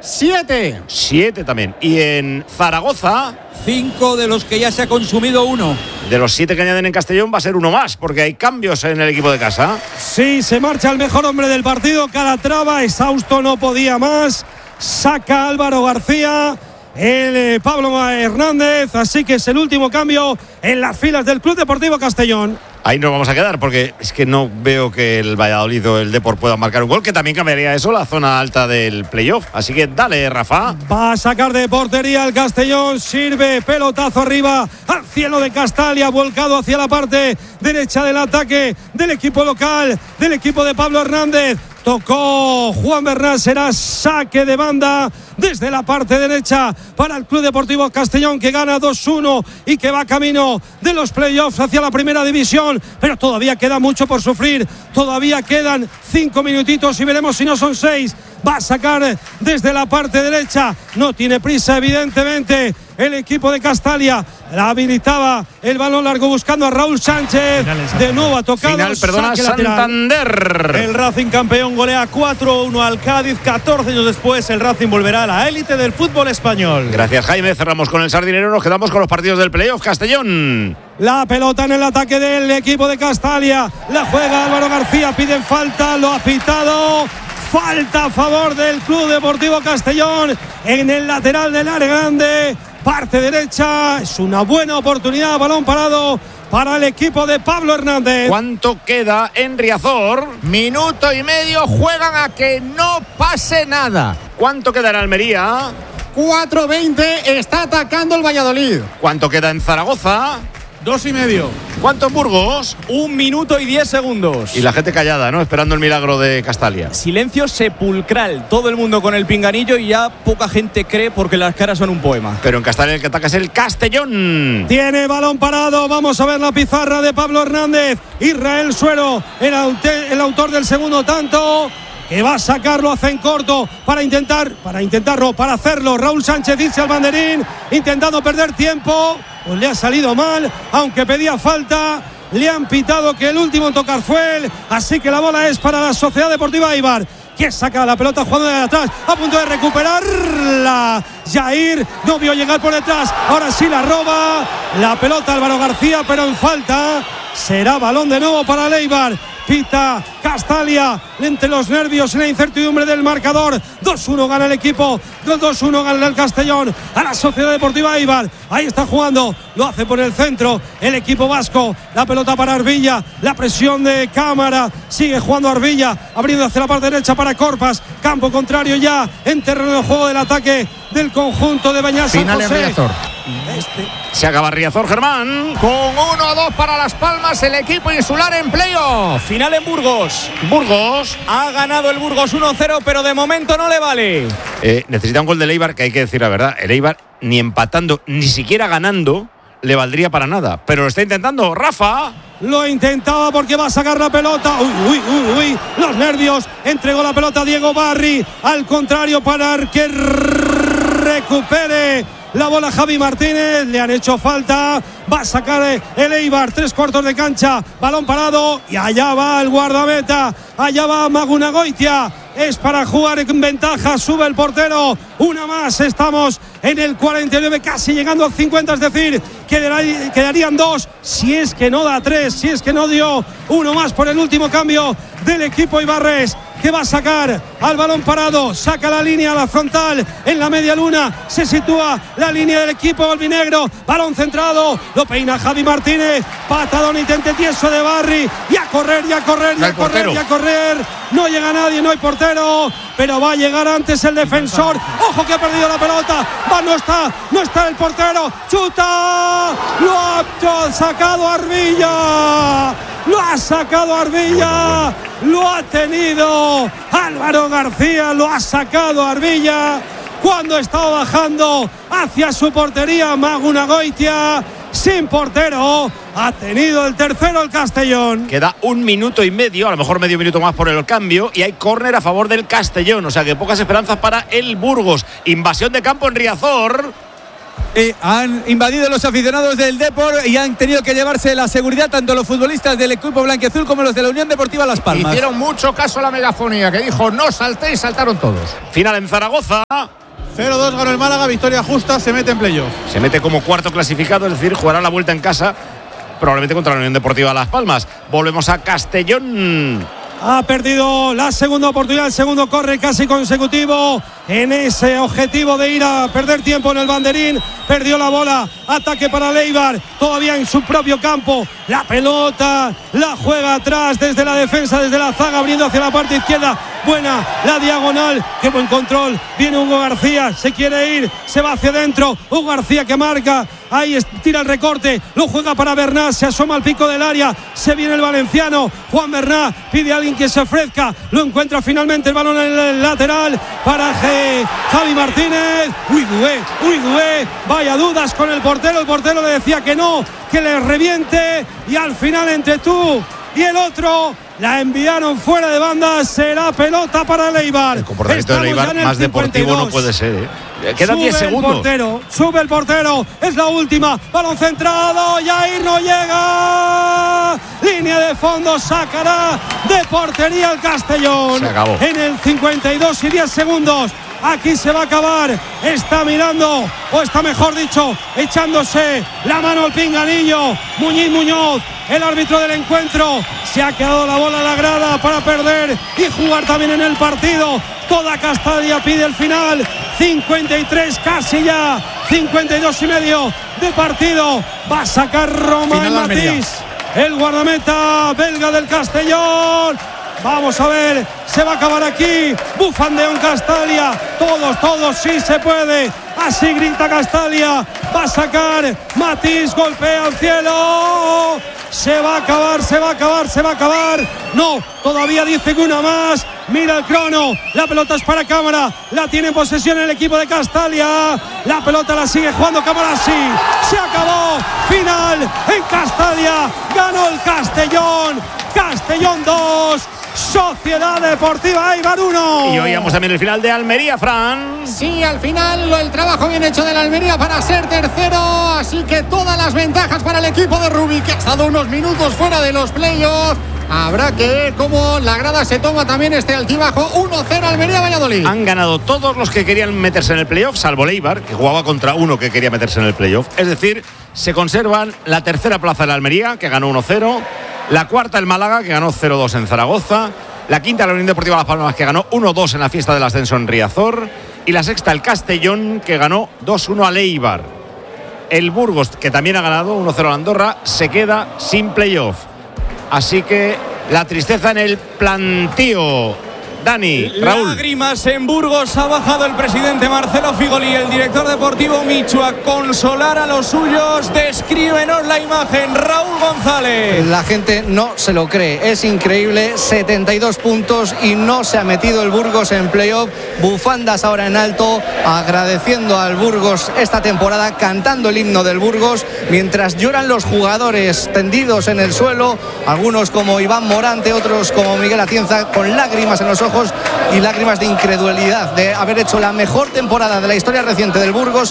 7. 7 también. Y en Zaragoza, 5 de los que ya se ha consumido 1. de los 7 que añaden en Castellón va a ser 1 más, porque hay cambios en el equipo de casa. Sí, se marcha el mejor hombre del partido. Calatrava, exhausto, no podía más. Saca Álvaro García. El Pablo Hernández. Así que es el último cambio en las filas del Club Deportivo Castellón. Ahí nos vamos a quedar, porque es que no veo que el Valladolid o el Depor puedan marcar un gol, que también cambiaría eso la zona alta del playoff. Así que dale, Rafa. Va a sacar de portería el Castellón. Sirve pelotazo arriba al cielo de Castalia, volcado hacia la parte derecha del ataque del equipo local, del equipo de Pablo Hernández. Tocó Juan Bernal, será saque de banda desde la parte derecha para el Club Deportivo Castellón, que gana 2-1 y que va camino de los playoffs hacia la primera división. Pero todavía queda mucho por sufrir, todavía quedan 5 minutitos y veremos si no son 6. Va a sacar desde la parte derecha, no tiene prisa evidentemente el equipo de Castalia. La habilitaba el balón largo buscando a Raúl Sánchez. De nuevo ha tocado. Santander. El Racing campeón golea 4-1 al Cádiz. 14 años después el Racing volverá a la élite del fútbol español. Gracias, Jaime. Cerramos con el Sardinero. Nos quedamos con los partidos del playoff. Castellón. La pelota en el ataque del equipo de Castalia. La juega Álvaro García. Piden falta. Lo ha pitado. Falta a favor del Club Deportivo Castellón en el lateral del área grande. Parte derecha. Es una buena oportunidad. Balón parado para el equipo de Pablo Hernández. ¿Cuánto queda en Riazor? Minuto y medio. Juegan a que no pase nada. ¿Cuánto queda en Almería? 4-20. Está atacando el Valladolid. ¿Cuánto queda en Zaragoza? 2,5. ¿Cuánto en Burgos? 1 minuto y 10 segundos. Y la gente callada, ¿no? Esperando el milagro de Castalia. Silencio sepulcral. Todo el mundo con el pinganillo y ya poca gente cree porque las caras son un poema. Pero en Castalia el que ataca es el Castellón. Tiene balón parado. Vamos a ver la pizarra de Pablo Hernández. Israel Suero, el autor del segundo tanto, que va a sacarlo, hace en corto para hacerlo. Raúl Sánchez dice al banderín, intentando perder tiempo. Pues le ha salido mal, aunque pedía falta. Le han pitado que el último en tocar fue él. Así que la bola es para la Sociedad Deportiva Eibar, que saca la pelota jugando de atrás, a punto de recuperarla. Jair no vio llegar por detrás. Ahora sí la roba. La pelota Álvaro García, pero en falta. Será balón de nuevo para el Eibar. Pita Castalia entre los nervios y la incertidumbre del marcador. 2-1 gana el equipo, 2-1 gana el Castellón a la Sociedad Deportiva Eibar. Ahí está jugando, lo hace por el centro el equipo vasco. La pelota para Arbilla, la presión de cámara, sigue jugando Arbilla, abriendo hacia la parte derecha para Corpas. Campo contrario ya en terreno de juego del ataque del conjunto de Beñat San Final en José. Riazor. Se acaba Riazor, Germán. Con 1-2 para Las Palmas, el equipo insular en playoff. Final en Burgos. Burgos. Ha ganado el Burgos 1-0, pero de momento no le vale. Necesita un gol del Eibar, que hay que decir la verdad. El Eibar ni empatando, ni siquiera ganando, le valdría para nada. Pero lo está intentando, Rafa. Lo intentaba porque va a sacar la pelota. Uy, los nervios. Entregó la pelota a Diego Barri. Al contrario, para que recupere la bola Javi Martínez. Le han hecho falta. Va a sacar el Eibar, 3/4 de cancha. Balón parado. Y allá va el guardameta. Allá va Magunagoitia. Es para jugar en ventaja. Sube el portero. Una más. Estamos en el 49, casi llegando al 50. Es decir, quedarían 2. Si es que no da 3. Si es que no dio uno más por el último cambio del equipo Ibarres, que va a sacar al balón parado. Saca la línea a la frontal en la media luna. Se sitúa la línea del equipo albinegro. Balón centrado. Lo peina Javi Martínez. Patadón intente tieso de Barri. Y a correr. No llega nadie, no hay portero. Pero va a llegar antes el defensor. Ojo que ha perdido la pelota. No está el portero. Chuta. Lo ha sacado Arbilla. Lo ha tenido Álvaro García. Lo ha sacado Arbilla cuando estaba bajando hacia su portería. Magunagoitia sin portero. Ha tenido el tercero el Castellón. Queda 1 minuto y medio, a lo mejor medio minuto más por el cambio, y hay córner a favor del Castellón. O sea que pocas esperanzas para el Burgos. Invasión de campo en Riazor. Han invadido los aficionados del Depor y han tenido que llevarse la seguridad tanto los futbolistas del equipo blanquiazul como los de la Unión Deportiva Las Palmas. Hicieron mucho caso a la megafonía que dijo no saltéis, saltaron todos. Final en Zaragoza. 0-2 ganó el Málaga, victoria justa, se mete en playoff. Se mete como cuarto clasificado, es decir, jugará la vuelta en casa, probablemente contra la Unión Deportiva Las Palmas. Volvemos a Castellón. Ha perdido la segunda oportunidad, el segundo corre casi consecutivo en ese objetivo de ir a perder tiempo en el banderín. Perdió la bola, ataque para Leibar, todavía en su propio campo. La pelota la juega atrás desde la defensa, desde la zaga, abriendo hacia la parte izquierda. Buena la diagonal, qué buen control. Viene Hugo García, se quiere ir, se va hacia adentro. Hugo García que marca, ahí tira el recorte, lo juega para Bernat, se asoma al pico del área, se viene el valenciano. Juan Bernat pide a alguien que se ofrezca, lo encuentra finalmente el balón en el lateral para Javi Martínez. Uy, vaya dudas con el portero le decía que no, que le reviente, y al final entre tú y el otro la enviaron fuera de banda. Será pelota para Leibar. El comportamiento de Leibar más 52. Deportivo no puede ser, Quedan 10 segundos. Sube el portero, es la última. Balón centrado, Jair no llega. Línea de fondo, sacará de portería el Castellón. Se acabó. En el 52 y 10 segundos. Aquí se va a acabar. Está mirando, o está mejor dicho, echándose la mano al pinganillo. Muñoz, el árbitro del encuentro. Se ha quedado la bola a la grada para perder y jugar también en el partido. Toda Castalia pide el final. 53 casi ya. 52 y medio de partido. Va a sacar Romain Matís, el guardameta belga del Castellón. Vamos a ver, se va a acabar aquí. Bufandeo en Castalia. Todos, sí se puede. Así grita Castalia. Va a sacar Matís, golpea al cielo. Se va a acabar. No, todavía dice que una más. Mira el crono. La pelota es para Cámara. La tiene en posesión el equipo de Castalia. La pelota la sigue jugando Cámara. Sí, se acabó. Final en Castalia. Ganó el Castellón. Castellón 2. Sociedad Deportiva Eibar 1. Y oíamos también el final de Almería, Fran. Sí, al final el trabajo bien hecho de la Almería para ser tercero. Así que todas las ventajas para el equipo de Rubí, que ha estado unos minutos fuera de los playoffs. Habrá que ver cómo la grada se toma también este altibajo. 1-0 Almería-Valladolid. Han ganado todos los que querían meterse en el playoff, salvo Leibar, que jugaba contra uno que quería meterse en el playoff. Es decir, se conservan la tercera plaza de la Almería, que ganó 1-0. La cuarta el Málaga, que ganó 0-2 en Zaragoza. La quinta la Unión Deportiva Las Palmas, que ganó 1-2 en la fiesta del ascenso en Riazor. Y la sexta el Castellón, que ganó 2-1 a Leibar. El Burgos, que también ha ganado 1-0 a Andorra, se queda sin playoff. Así que la tristeza en el plantío. Dani, Raúl. Lágrimas en Burgos. Ha bajado el presidente Marcelo Figoli, el director deportivo Michu, a consolar a los suyos. Descríbenos la imagen, Raúl González. La gente no se lo cree, es increíble. 72 puntos y no se ha metido el Burgos en playoff. Bufandas ahora en alto, agradeciendo al Burgos esta temporada, cantando el himno del Burgos, mientras lloran los jugadores tendidos en el suelo, algunos como Iván Morante, otros como Miguel Atienza, con lágrimas en los ojos y lágrimas de incredulidad de haber hecho la mejor temporada de la historia reciente del Burgos.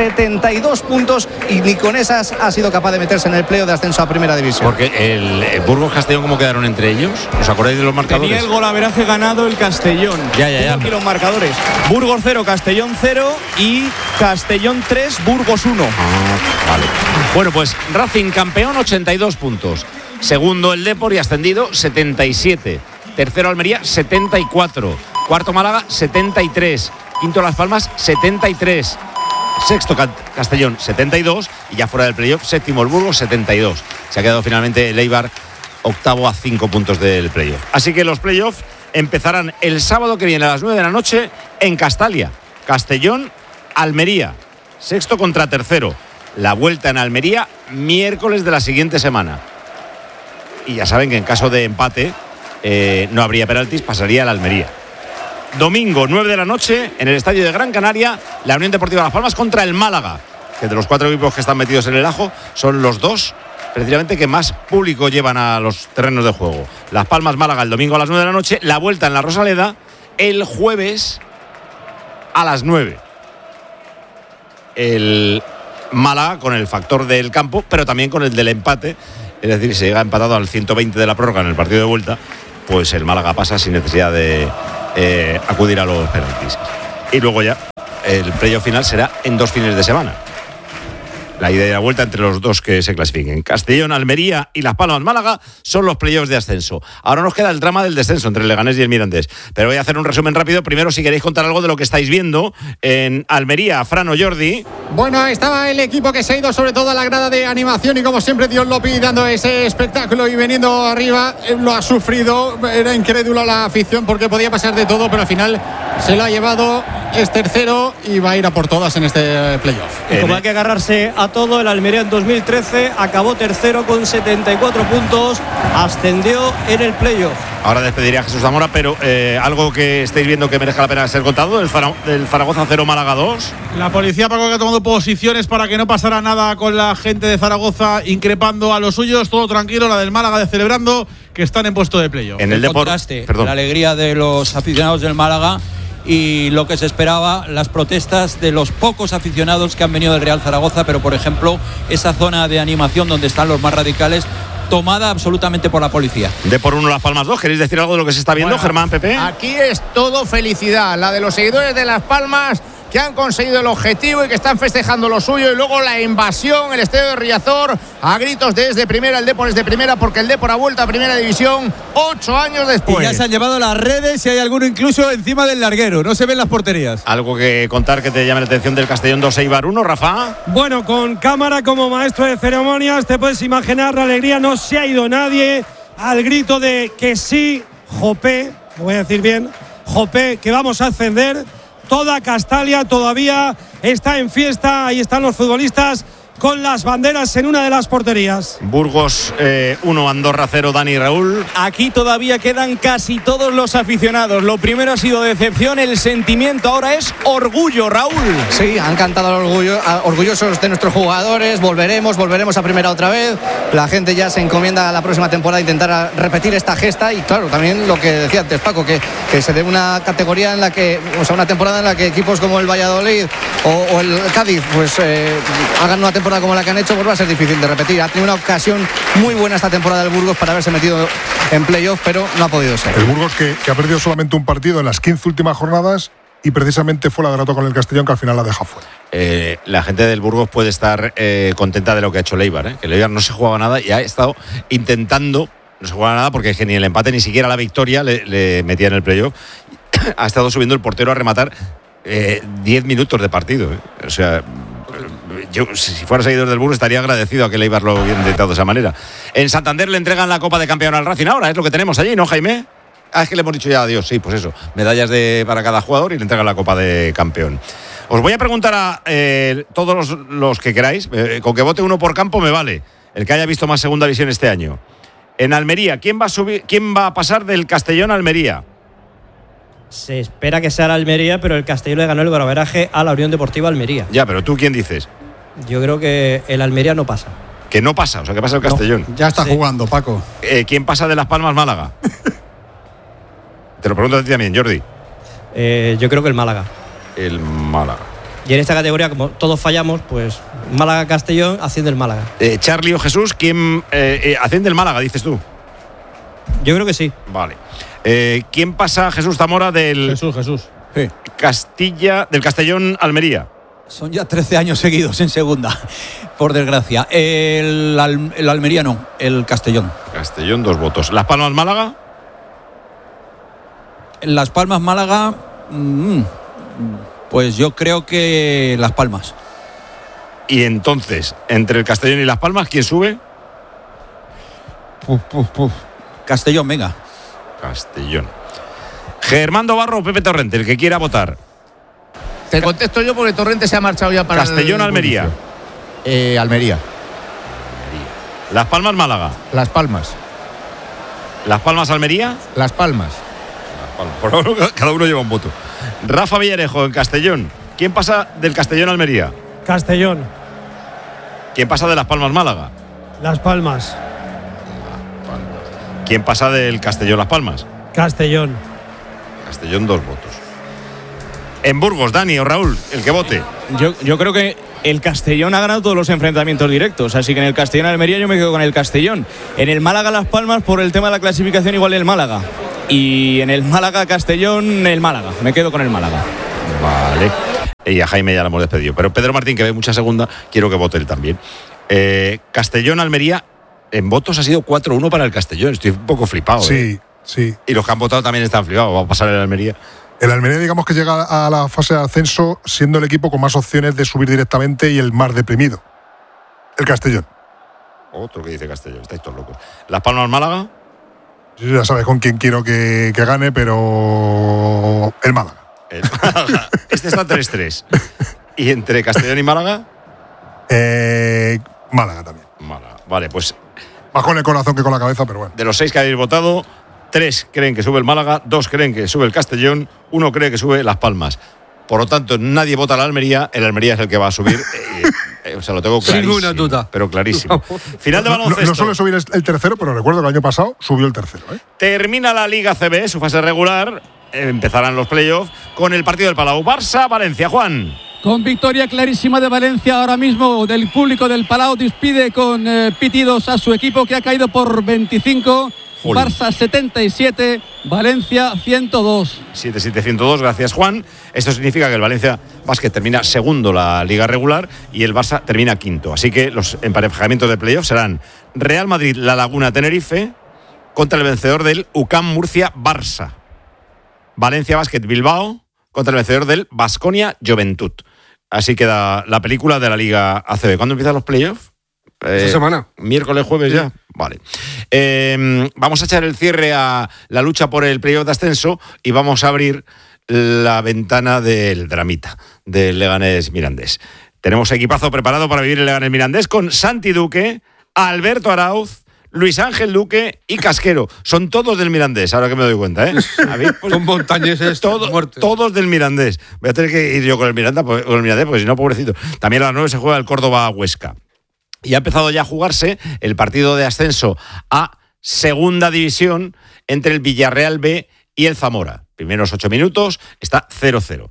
72 puntos y ni con esas ha sido capaz de meterse en el playoff de ascenso a Primera División. Porque el Burgos Castellón, ¿cómo quedaron entre ellos? ¿Os acordáis de los marcadores? Tenía el golaveraje ganado el Castellón. Ya. Aquí los marcadores: Burgos 0, Castellón 0 y Castellón 3, Burgos 1. Vale. Bueno, pues Racing campeón, 82 puntos. Segundo el Depor y ascendido, 77. Tercero Almería, 74. Cuarto Málaga, 73. Quinto Las Palmas, 73. Sexto Castellón, 72. Y ya fuera del playoff, séptimo el Burgos, 72. Se ha quedado finalmente el Eibar octavo a 5 puntos del playoff. Así que los playoffs empezarán el sábado que viene a las 9 de la noche en Castalia. Castellón, Almería. Sexto contra tercero. La vuelta en Almería, miércoles de la siguiente semana. Y ya saben que en caso de empate no habría penaltis, pasaría a la Almería. Domingo, 9 de la noche, en el estadio de Gran Canaria, la Unión Deportiva Las Palmas contra el Málaga, que de los 4 equipos que están metidos en el ajo, son los dos precisamente que más público llevan a los terrenos de juego. Las Palmas, Málaga, el domingo a las 9 de la noche, la vuelta en la Rosaleda el jueves a las 9. El Málaga con el factor del campo, pero también con el del empate. Es decir, si llega empatado al 120 de la prórroga en el partido de vuelta, pues el Málaga pasa sin necesidad de acudir a los penaltis. Y luego ya el playoff final será en 2 fines de semana. La ida y la vuelta entre los dos que se clasifiquen. Castellón, Almería y Las Palmas, Málaga son los playoffs de ascenso. Ahora nos queda el drama del descenso entre el Leganés y el Mirandés. Pero voy a hacer un resumen rápido. Primero, si queréis contar algo de lo que estáis viendo en Almería, Fran o Jordi. Bueno, estaba el equipo que se ha ido sobre todo a la grada de animación y como siempre Dios lo pide dando ese espectáculo y veniendo arriba, lo ha sufrido. Era incrédula la afición porque podía pasar de todo, pero al final se lo ha llevado. Es tercero y va a ir a por todas en este playoff. Y como hay que agarrarse a todo, el Almería en 2013 acabó tercero con 74 puntos, ascendió en el playoff. Ahora despediría a Jesús Zamora, pero algo que estáis viendo que merezca la pena ser contado, del Zaragoza 0, Málaga 2. La policía, Paco, que ha tomado posiciones para que no pasara nada con la gente de Zaragoza, increpando a los suyos, todo tranquilo, la del Málaga de celebrando, que están en puesto de playoff. En el contraste, la alegría de los aficionados del Málaga y lo que se esperaba, las protestas de los pocos aficionados que han venido del Real Zaragoza, pero por ejemplo esa zona de animación donde están los más radicales tomada absolutamente por la policía. De por 1 Las Palmas 2, ¿queréis decir algo de lo que se está viendo, bueno, Germán, Pepe? Aquí es todo felicidad, la de los seguidores de Las Palmas que han conseguido el objetivo y que están festejando lo suyo, y luego la invasión, el estadio de Riazor, a gritos desde primera, el Depor es de primera porque el Depor ha vuelto a primera división 8 años después. Y ya se han llevado las redes y hay alguno incluso encima del larguero, no se ven las porterías. ¿Algo que contar que te llame la atención del Castellón 2, Eibar 1, Rafa? Bueno, con cámara como maestro de ceremonias, te puedes imaginar la alegría, no se ha ido nadie al grito de que sí, Jopé, lo voy a decir bien, Jopé, que vamos a ascender. Toda Castalia todavía está en fiesta, ahí están los futbolistas con las banderas en una de las porterías. Burgos 1, Andorra 0, Dani, Raúl. Aquí todavía quedan casi todos los aficionados. Lo primero ha sido decepción, el sentimiento ahora es orgullo, Raúl. Sí, han cantado el orgullo, orgullosos de nuestros jugadores. Volveremos a primera otra vez. La gente ya se encomienda a la próxima temporada a intentar repetir esta gesta. Y claro, también lo que decía antes Paco, que se dé una categoría en la que, o sea, una temporada en la que equipos como el Valladolid o el Cádiz pues hagan una temporada como la que han hecho, pues va a ser difícil de repetir. Ha tenido una ocasión muy buena esta temporada del Burgos para haberse metido en playoff, pero no ha podido ser. El Burgos que ha perdido solamente un partido en las 15 últimas jornadas y precisamente fue la derrota con el Castellón que al final la deja fuera. La gente del Burgos puede estar contenta de lo que ha hecho el Eibar, que el Eibar no se jugaba nada y ha estado intentando, no se jugaba nada porque es que ni el empate ni siquiera la victoria le metía en el playoff. Ha estado subiendo el portero a rematar 10 minutos de partido. O sea, yo, si fuera seguidor del Burgos, estaría agradecido a que el Eibar lo hubiera intentado de esa manera. En Santander le entregan la Copa de Campeón al Racing ahora, es lo que tenemos allí, ¿no, Jaime? Es que le hemos dicho ya adiós, sí, pues eso. Medallas para cada jugador y le entregan la Copa de Campeón. Os voy a preguntar a todos los que queráis, con que vote uno por campo me vale, el que haya visto más segunda división este año. En Almería, ¿quién va a pasar del Castellón a Almería? Se espera que sea la Almería, pero el Castellón le ganó el golaveraje a la Unión Deportiva Almería. Ya, pero ¿tú quién dices? Yo creo que el Almería no pasa. Que no pasa, o sea, que pasa el Castellón. Ya está jugando, Paco. ¿Quién pasa de Las Palmas, Málaga? Te lo pregunto a ti también, Jordi. Yo creo que el Málaga. El Málaga. Y en esta categoría, como todos fallamos, pues Málaga-Castellón asciende el Málaga. Charlie o Jesús, ¿quién asciende el Málaga, dices tú? Yo creo que sí. Vale. ¿Quién pasa, Jesús Zamora, del Jesús. Sí. del Castellón Almería? Son ya 13 años seguidos en segunda, por desgracia. El Almería no, el Castellón. Castellón, 2 votos. ¿Las Palmas Málaga? Las Palmas Málaga, pues yo creo que Las Palmas. Y entonces, entre el Castellón y Las Palmas, ¿quién sube? Castellón, venga. Castellón. Germando Barro o Pepe Torrente, el que quiera votar. Te contesto yo porque Torrente se ha marchado ya para Castellón, Almería. Almería. Las Palmas, Málaga. Las Palmas. Las Palmas, Almería. Las Palmas. Por ahora, cada uno lleva un voto. Rafa Villarejo en Castellón. ¿Quién pasa del Castellón, Almería? Castellón. ¿Quién pasa de Las Palmas, Málaga? Las Palmas. ¿Quién pasa del Castellón, Las Palmas? Castellón. Castellón, 2 votos. En Burgos, Dani o Raúl, el que vote. Yo creo que el Castellón ha ganado todos los enfrentamientos directos, así que en el Castellón-Almería yo me quedo con el Castellón. En el Málaga-Las Palmas, por el tema de la clasificación, igual el Málaga. Y en el Málaga-Castellón, el Málaga. Me quedo con el Málaga. Vale. Y a Jaime ya lo hemos despedido. Pero Pedro Martín, que ve mucha segunda, quiero que vote él también. Castellón-Almería, en votos ha sido 4-1 para el Castellón. Estoy un poco flipado. Sí, sí. Y los que han votado también están flipados. Va a pasar el Almería. El Almería, digamos que llega a la fase de ascenso siendo el equipo con más opciones de subir directamente y el más deprimido. El Castellón. Otro que dice Castellón, estáis todos locos. Las Palmas, Málaga. Yo ya sabes con quién quiero que gane, pero el Málaga. Este está 3-3. ¿Y entre Castellón y Málaga? Málaga también. Málaga. Vale, pues. Más con el corazón que con la cabeza, pero bueno. De los 6 que habéis votado, 3 creen que sube el Málaga, 2 creen que sube el Castellón, 1 cree que sube Las Palmas. Por lo tanto, nadie vota a la Almería. El Almería es el que va a subir. O sea, lo tengo clarísimo. Sin una duda. Pero clarísimo. Final de baloncesto. No suele subir el tercero, pero recuerdo que el año pasado subió el tercero. Termina la Liga CB, su fase regular. Empezarán los playoffs con el partido del Palau. Barça-Valencia, Juan. Con victoria clarísima de Valencia ahora mismo del público del Palau. Despide con pitidos a su equipo que ha caído por 25. Barça 77, Valencia 102. 7-7-102, gracias Juan. Esto significa que el Valencia Basket termina segundo la Liga regular y el Barça termina quinto. Así que los emparejamientos de playoff serán Real Madrid, La Laguna, Tenerife contra el vencedor del UCAM Murcia-Barça. Valencia Basket, Bilbao contra el vencedor del Baskonia Juventud. Así queda la película de la Liga ACB. ¿Cuándo empiezan los playoffs? Esta semana. Miércoles, jueves ya. Vale. Vamos a echar el cierre a la lucha por el playoff de ascenso y vamos a abrir la ventana del dramita, del Leganés Mirandés. Tenemos equipazo preparado para vivir el Leganés Mirandés con Santi Duque, Alberto Arauz, Luis Ángel Duque y Casquero. Son todos del Mirandés, ahora que me doy cuenta, ¿eh? Son montañeses todos del Mirandés. Voy a tener que ir yo con el Mirandés, porque si no, pobrecito. También a las 9 se juega el Córdoba-Huesca. Y ha empezado ya a jugarse el partido de ascenso a Segunda División entre el Villarreal B y el Zamora. Primeros 8 minutos, está 0-0.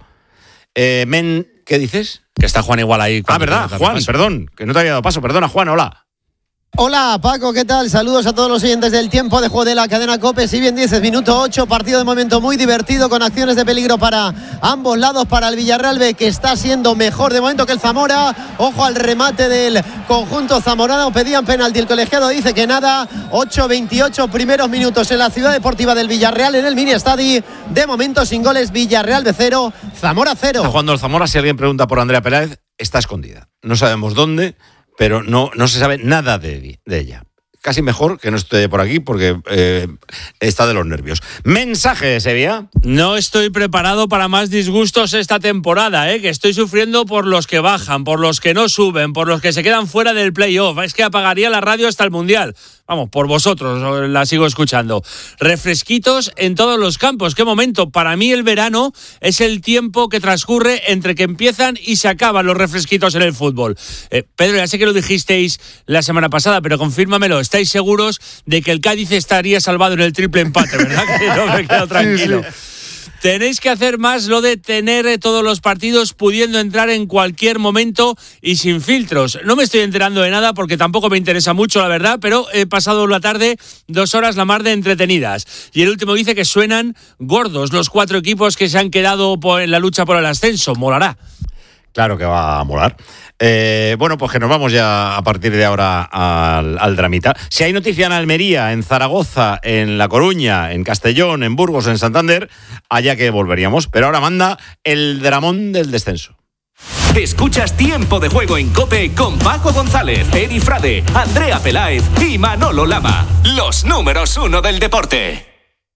¿Qué dices? Que está Juan igual ahí. ¿Verdad? Juan, perdón, que no te había dado paso. Perdona, Juan, hola. Hola Paco, ¿qué tal? Saludos a todos los oyentes del tiempo de juego de la cadena COPE. Si bien dices, minuto 8, partido de momento muy divertido con acciones de peligro para ambos lados, para el Villarreal B, que está siendo mejor de momento que el Zamora. Ojo al remate del conjunto zamorano, pedían penalti, el colegiado dice que nada. 8-28 primeros minutos en la ciudad deportiva del Villarreal, en el mini estadio. De momento sin goles, Villarreal B 0, Zamora 0. Está jugando el Zamora, si alguien pregunta por Andrea Peláez, está escondida. No sabemos dónde, pero no se sabe nada de ella. Casi mejor que no esté por aquí porque está de los nervios. Mensaje, Sevilla. No estoy preparado para más disgustos esta temporada, que estoy sufriendo por los que bajan, por los que no suben, por los que se quedan fuera del playoff. Es que apagaría la radio hasta el Mundial. Vamos, por vosotros la sigo escuchando. Refresquitos en todos los campos. ¿Qué momento? Para mí el verano es el tiempo que transcurre entre que empiezan y se acaban los refresquitos en el fútbol. Pedro, ya sé que lo dijisteis la semana pasada, pero confírmamelo. ¿Estáis seguros de que el Cádiz estaría salvado en el triple empate, verdad? Que no me quedo tranquilo. Sí. Tenéis que hacer más lo de tener todos los partidos pudiendo entrar en cualquier momento y sin filtros. No me estoy enterando de nada porque tampoco me interesa mucho, la verdad, pero he pasado la tarde 2 horas la mar de entretenidas. Y el último dice que suenan gordos los 4 equipos que se han quedado en la lucha por el ascenso. Molará. Claro que va a molar. Bueno, pues que nos vamos ya a partir de ahora al dramita. Si hay noticia en Almería, en Zaragoza, en La Coruña, en Castellón, en Burgos, en Santander, allá que volveríamos. Pero ahora manda el dramón del descenso. Escuchas Tiempo de Juego en COPE con Paco González, Eri Frade, Andrea Peláez y Manolo Lama. Los números 1 del deporte.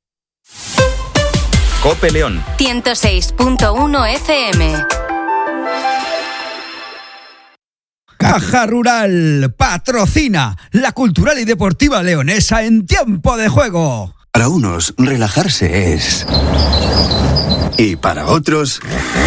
COPE León 106.1 FM. Caja Rural patrocina la cultural y deportiva leonesa en Tiempo de Juego. Para unos, relajarse es... Y para otros...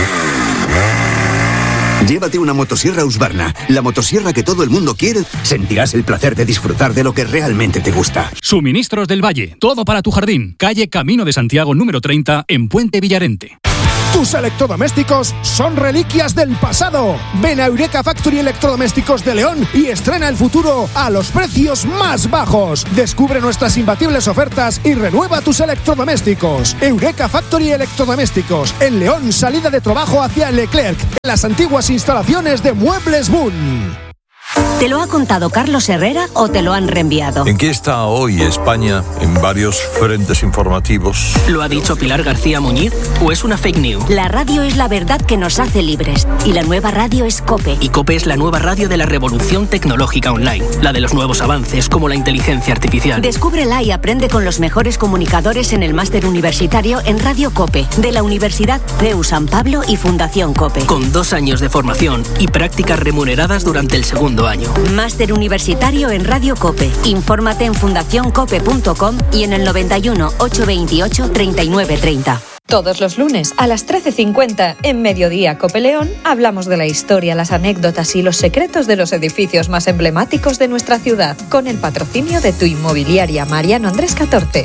Llévate una motosierra Husqvarna, la motosierra que todo el mundo quiere. Sentirás el placer de disfrutar de lo que realmente te gusta. Suministros del Valle, todo para tu jardín. Calle Camino de Santiago número 30 en Puente Villarente. Tus electrodomésticos son reliquias del pasado. Ven a Eureka Factory Electrodomésticos de León y estrena el futuro a los precios más bajos. Descubre nuestras imbatibles ofertas y renueva tus electrodomésticos. Eureka Factory Electrodomésticos en León, salida de trabajo hacia Leclerc, en las antiguas instalaciones de Muebles Boon. ¿Te lo ha contado Carlos Herrera o te lo han reenviado? ¿En qué está hoy España en varios frentes informativos? ¿Lo ha dicho Pilar García Muñiz o es una fake news? La radio es la verdad que nos hace libres y la nueva radio es COPE. Y COPE es la nueva radio de la revolución tecnológica online, la de los nuevos avances como la inteligencia artificial. Descúbrela y aprende con los mejores comunicadores en el máster universitario en Radio COPE de la Universidad CEU San Pablo y Fundación COPE. Con 2 años de formación y prácticas remuneradas durante el segundo año. Máster universitario en Radio COPE. Infórmate en fundacioncope.com y en el 91 828 3930. Todos los lunes a las 13:50 en Mediodía Cope León hablamos de la historia, las anécdotas y los secretos de los edificios más emblemáticos de nuestra ciudad, con el patrocinio de tu inmobiliaria Mariano Andrés 14.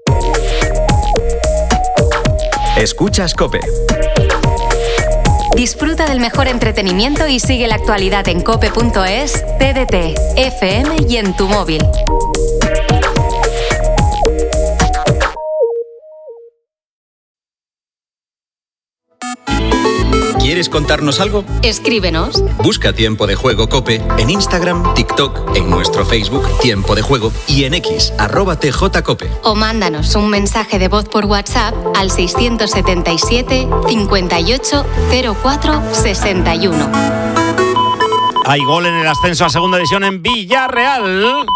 Escuchas COPE. Disfruta del mejor entretenimiento y sigue la actualidad en cope.es, TDT, FM y en tu móvil. ¿Quieres contarnos algo? Escríbenos. Busca Tiempo de Juego COPE en Instagram, TikTok, en nuestro Facebook Tiempo de Juego y en X, @TJCOPE. O mándanos un mensaje de voz por WhatsApp al 677 58 04 61. Hay gol en el ascenso a segunda división en Villarreal.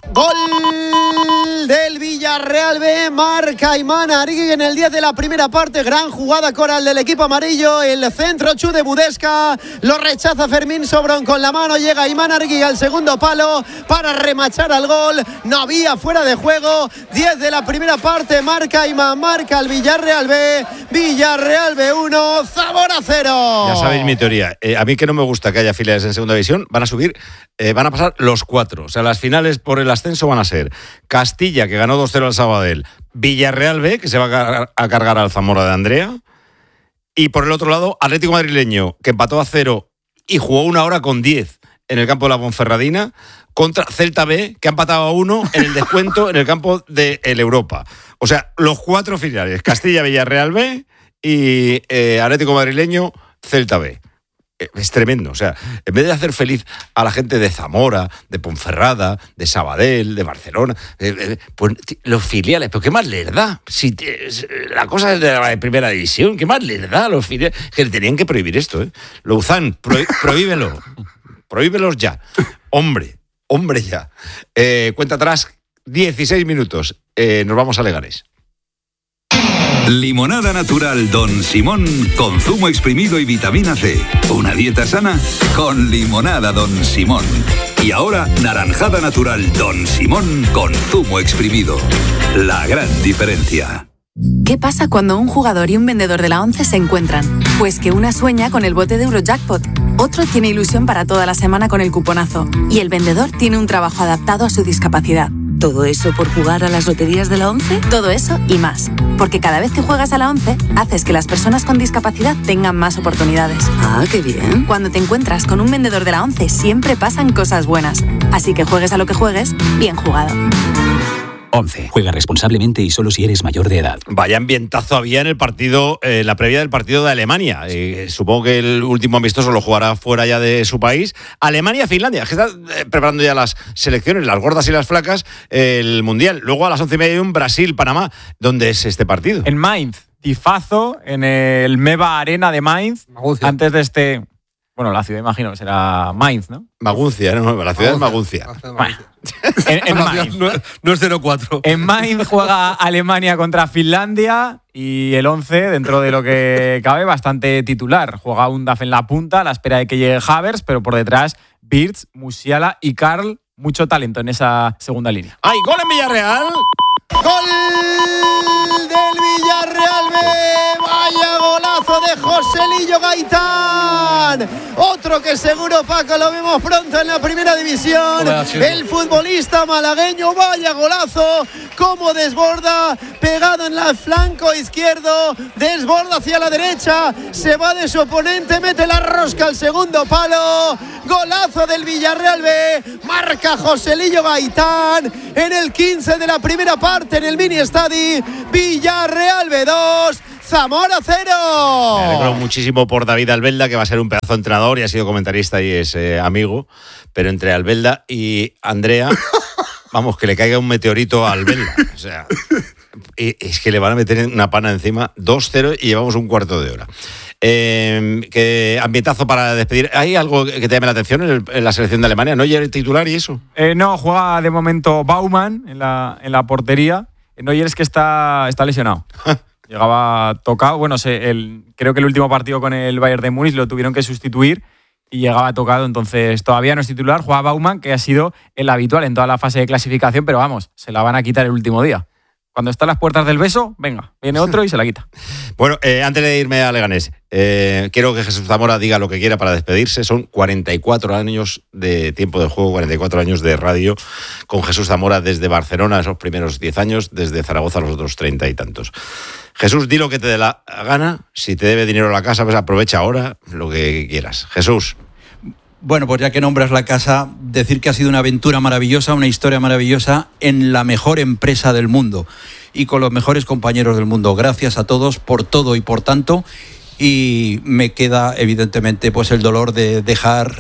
Gol del Villarreal B, marca Imán Arigui en el 10 de la primera parte. Gran jugada coral del equipo amarillo. El centro Chu de Budesca, lo rechaza Fermín Sobrón con la mano. Llega Imán Arigui al segundo palo para remachar al gol. No había fuera de juego. 10 de la primera parte, marca Imán, marca el Villarreal B. Villarreal B 1, Zamora 0. Ya sabéis mi teoría. A mí que no me gusta que haya filiales en segunda división, van a subir, van a pasar los 4. O sea, las finales por el ascenso van a ser Castilla, que ganó 2-0 al Sabadell, Villarreal B, que se va a cargar al Zamora de Andrea, y por el otro lado, Atlético Madrileño, que empató a 0 y jugó 1 hora con 10 en el campo de la Ponferradina, contra Celta B, que ha empatado a 1 en el descuento en el campo de el Europa. O sea, los 4 finales, Castilla, Villarreal B y Atlético Madrileño, Celta B. Es tremendo, o sea, en vez de hacer feliz a la gente de Zamora, de Ponferrada, de Sabadell, de Barcelona, pues los filiales, pero ¿qué más les da? Si la cosa es de la primera división, ¿qué más les da a los filiales? Que tenían que prohibir esto, ¿eh? Louzán, prohíbelo, prohíbelos ya. Hombre ya. Cuenta atrás, 16 minutos, nos vamos a Leganés. Limonada natural Don Simón con zumo exprimido y vitamina C. Una dieta sana con limonada Don Simón. Y ahora naranjada natural Don Simón con zumo exprimido. La gran diferencia. ¿Qué pasa cuando un jugador y un vendedor de la 11 se encuentran? Pues que una sueña con el bote de Eurojackpot, otro tiene ilusión para toda la semana con el cuponazo y el vendedor tiene un trabajo adaptado a su discapacidad. ¿Todo eso por jugar a las loterías de la 11? Todo eso y más. Porque cada vez que juegas a la 11, haces que las personas con discapacidad tengan más oportunidades. Ah, qué bien. Cuando te encuentras con un vendedor de la 11, siempre pasan cosas buenas. Así que juegues a lo que juegues, bien jugado. 11. Juega responsablemente y solo si eres mayor de edad. Vaya ambientazo había en el partido, la previa del partido de Alemania. Supongo que el último amistoso lo jugará fuera ya de su país. Alemania-Finlandia, que está preparando ya las selecciones, las gordas y las flacas, el Mundial. Luego a las 11:30 un Brasil-Panamá. ¿Dónde es este partido? En Mainz. Tifazo, en el Meva Arena de Mainz. Maguncia. Antes de este... Bueno, la ciudad imagino que será Mainz, ¿no? Maguncia, ¿no? La ciudad es Maguncia. Bueno, en Mainz. No es 0-4. En Mainz juega Alemania contra Finlandia y el 11, dentro de lo que cabe, bastante titular. Juega Undaf en la punta a la espera de que llegue Havertz, pero por detrás Wirtz, Musiala y Karl. Mucho talento en esa segunda línea. ¡Hay gol en Villarreal! ¡Gol del Villarreal B! ¡Vaya golazo de Joselillo Gaitán! Gaitán. Otro que seguro, Paco, lo vemos pronto en la primera división. El futbolista malagueño, vaya golazo, cómo desborda, pegado en el flanco izquierdo, desborda hacia la derecha, se va de su oponente, mete la rosca al segundo palo. Golazo del Villarreal B, marca Joselillo Gaitán en el 15 de la primera parte en el Mini Estadi. Villarreal B 2, Zamora 0. Me alegro muchísimo por David Albelda, que va a ser un pedazo de entrenador y ha sido comentarista y es amigo, pero entre Albelda y Andrea, vamos, que le caiga un meteorito a Albelda. O sea, es que le van a meter una pana encima, 2-0 y llevamos un cuarto de hora. ¿Qué ambientazo para despedir? ¿Hay algo que te llame la atención en la selección de Alemania? ¿Neuer el titular y eso? No, juega de momento Baumann en la portería. Neuer es que está lesionado. Llegaba tocado. Bueno, creo que el último partido con el Bayern de Múnich lo tuvieron que sustituir y llegaba tocado, entonces todavía no es titular. Juega Baumann, que ha sido el habitual en toda la fase de clasificación, pero vamos, se la van a quitar el último día. Cuando están las puertas del beso, venga, viene otro y se la quita. Bueno, antes de irme a Leganés, quiero que Jesús Zamora diga lo que quiera para despedirse. Son 44 años de tiempo de juego, 44 años de radio con Jesús Zamora desde Barcelona, esos primeros 10 años, desde Zaragoza los otros 30 y tantos. Jesús, di lo que te dé la gana. Si te debe dinero a la casa, pues aprovecha ahora lo que quieras. Jesús. Bueno, pues ya que nombras la casa, decir que ha sido una aventura maravillosa, una historia maravillosa en la mejor empresa del mundo y con los mejores compañeros del mundo. Gracias a todos por todo y por tanto. Y me queda, evidentemente, pues el dolor de dejar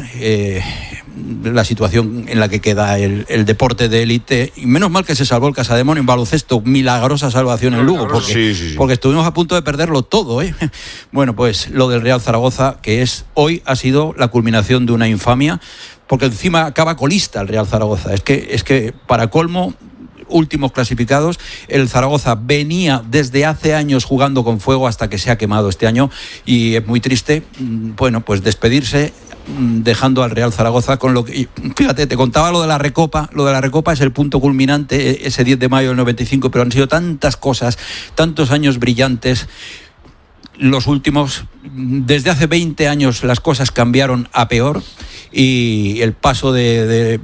la situación en la que queda el deporte de élite. Y menos mal que se salvó el Casademón en baloncesto. Milagrosa salvación en Lugo, porque estuvimos a punto de perderlo todo, ¿eh? Bueno, pues lo del Real Zaragoza, que hoy ha sido la culminación de una infamia, porque encima acaba colista el Real Zaragoza. Es que para colmo, últimos clasificados. El Zaragoza venía desde hace años jugando con fuego hasta que se ha quemado este año y es muy triste, bueno, pues despedirse dejando al Real Zaragoza con lo que... Fíjate, te contaba lo de la Recopa. Lo de la Recopa es el punto culminante, ese 10 de mayo del 95, pero han sido tantas cosas, tantos años brillantes. Los últimos, desde hace 20 años las cosas cambiaron a peor y el paso de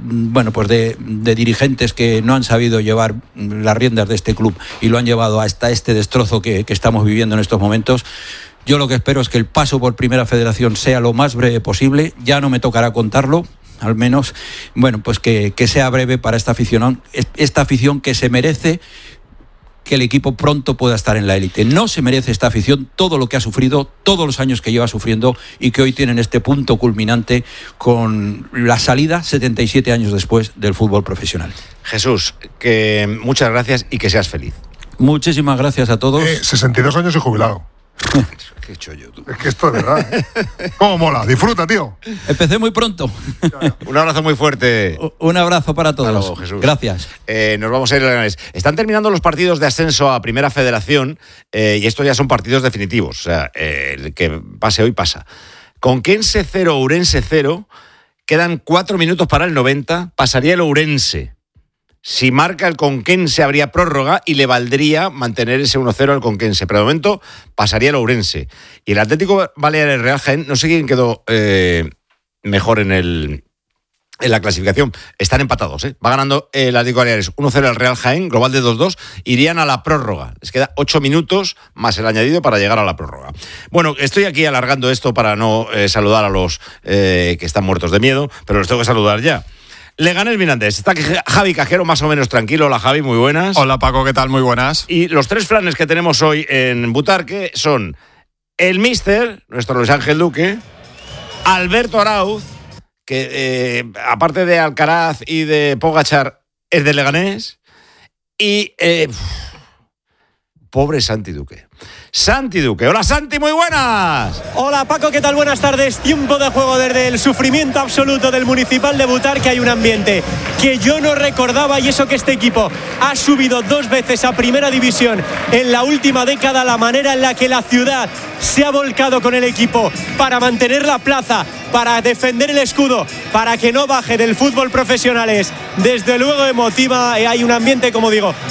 dirigentes que no han sabido llevar las riendas de este club y lo han llevado hasta este destrozo que estamos viviendo en estos momentos. Yo lo que espero es que el paso por Primera Federación sea lo más breve posible. Ya no me tocará contarlo, al menos, bueno, pues que sea breve para esta afición que se merece que el equipo pronto pueda estar en la élite. No se merece esta afición todo lo que ha sufrido, todos los años que lleva sufriendo y que hoy tienen este punto culminante con la salida 77 años después del fútbol profesional. Jesús, que muchas gracias y que seas feliz. Muchísimas gracias a todos. 62 años y jubilado. Qué chollo, tú. Es que esto es verdad. ¿Cómo mola? Disfruta, tío. Empecé muy pronto. Un abrazo muy fuerte. Un abrazo para todos. Luego, Jesús. Gracias. Nos vamos a ir a Leganés. Están terminando los partidos de ascenso a Primera Federación y estos ya son partidos definitivos. O sea, el que pase hoy pasa. Conquense 0, Ourense 0. Quedan 4 minutos para el 90. Pasaría el Ourense. Si marca el Conquense habría prórroga y le valdría mantener ese 1-0 al Conquense. Pero de momento pasaría el Ourense. Y el Atlético Baleares Real Jaén, no sé quién quedó mejor en la clasificación. Están empatados, ¿eh? Va ganando el Atlético Baleares 1-0 al Real Jaén, global de 2-2. Irían a la prórroga. Les queda 8 minutos más el añadido para llegar a la prórroga. Bueno, estoy aquí alargando esto para no saludar a los que están muertos de miedo, pero los tengo que saludar ya. Leganés Mirandés. Está Javi Cajero más o menos tranquilo. Hola, Javi, muy buenas. Hola, Paco, ¿qué tal? Muy buenas. Y los 3 flanes que tenemos hoy en Butarque son el míster, nuestro Luis Ángel Duque, Alberto Arauz, que aparte de Alcaraz y de Pogačar, es de Leganés, y pobre Santi Duque. Santi Duque. Hola, Santi, muy buenas. Hola, Paco, ¿qué tal? Buenas tardes. Tiempo de juego desde el sufrimiento absoluto del Municipal de Butarque. Hay un ambiente que yo no recordaba y eso que este equipo ha subido 2 veces a Primera División en la última década. La manera en la que la ciudad se ha volcado con el equipo para mantener la plaza, para defender el escudo, para que no baje del fútbol profesional es desde luego emotiva. Hay un ambiente, como digo,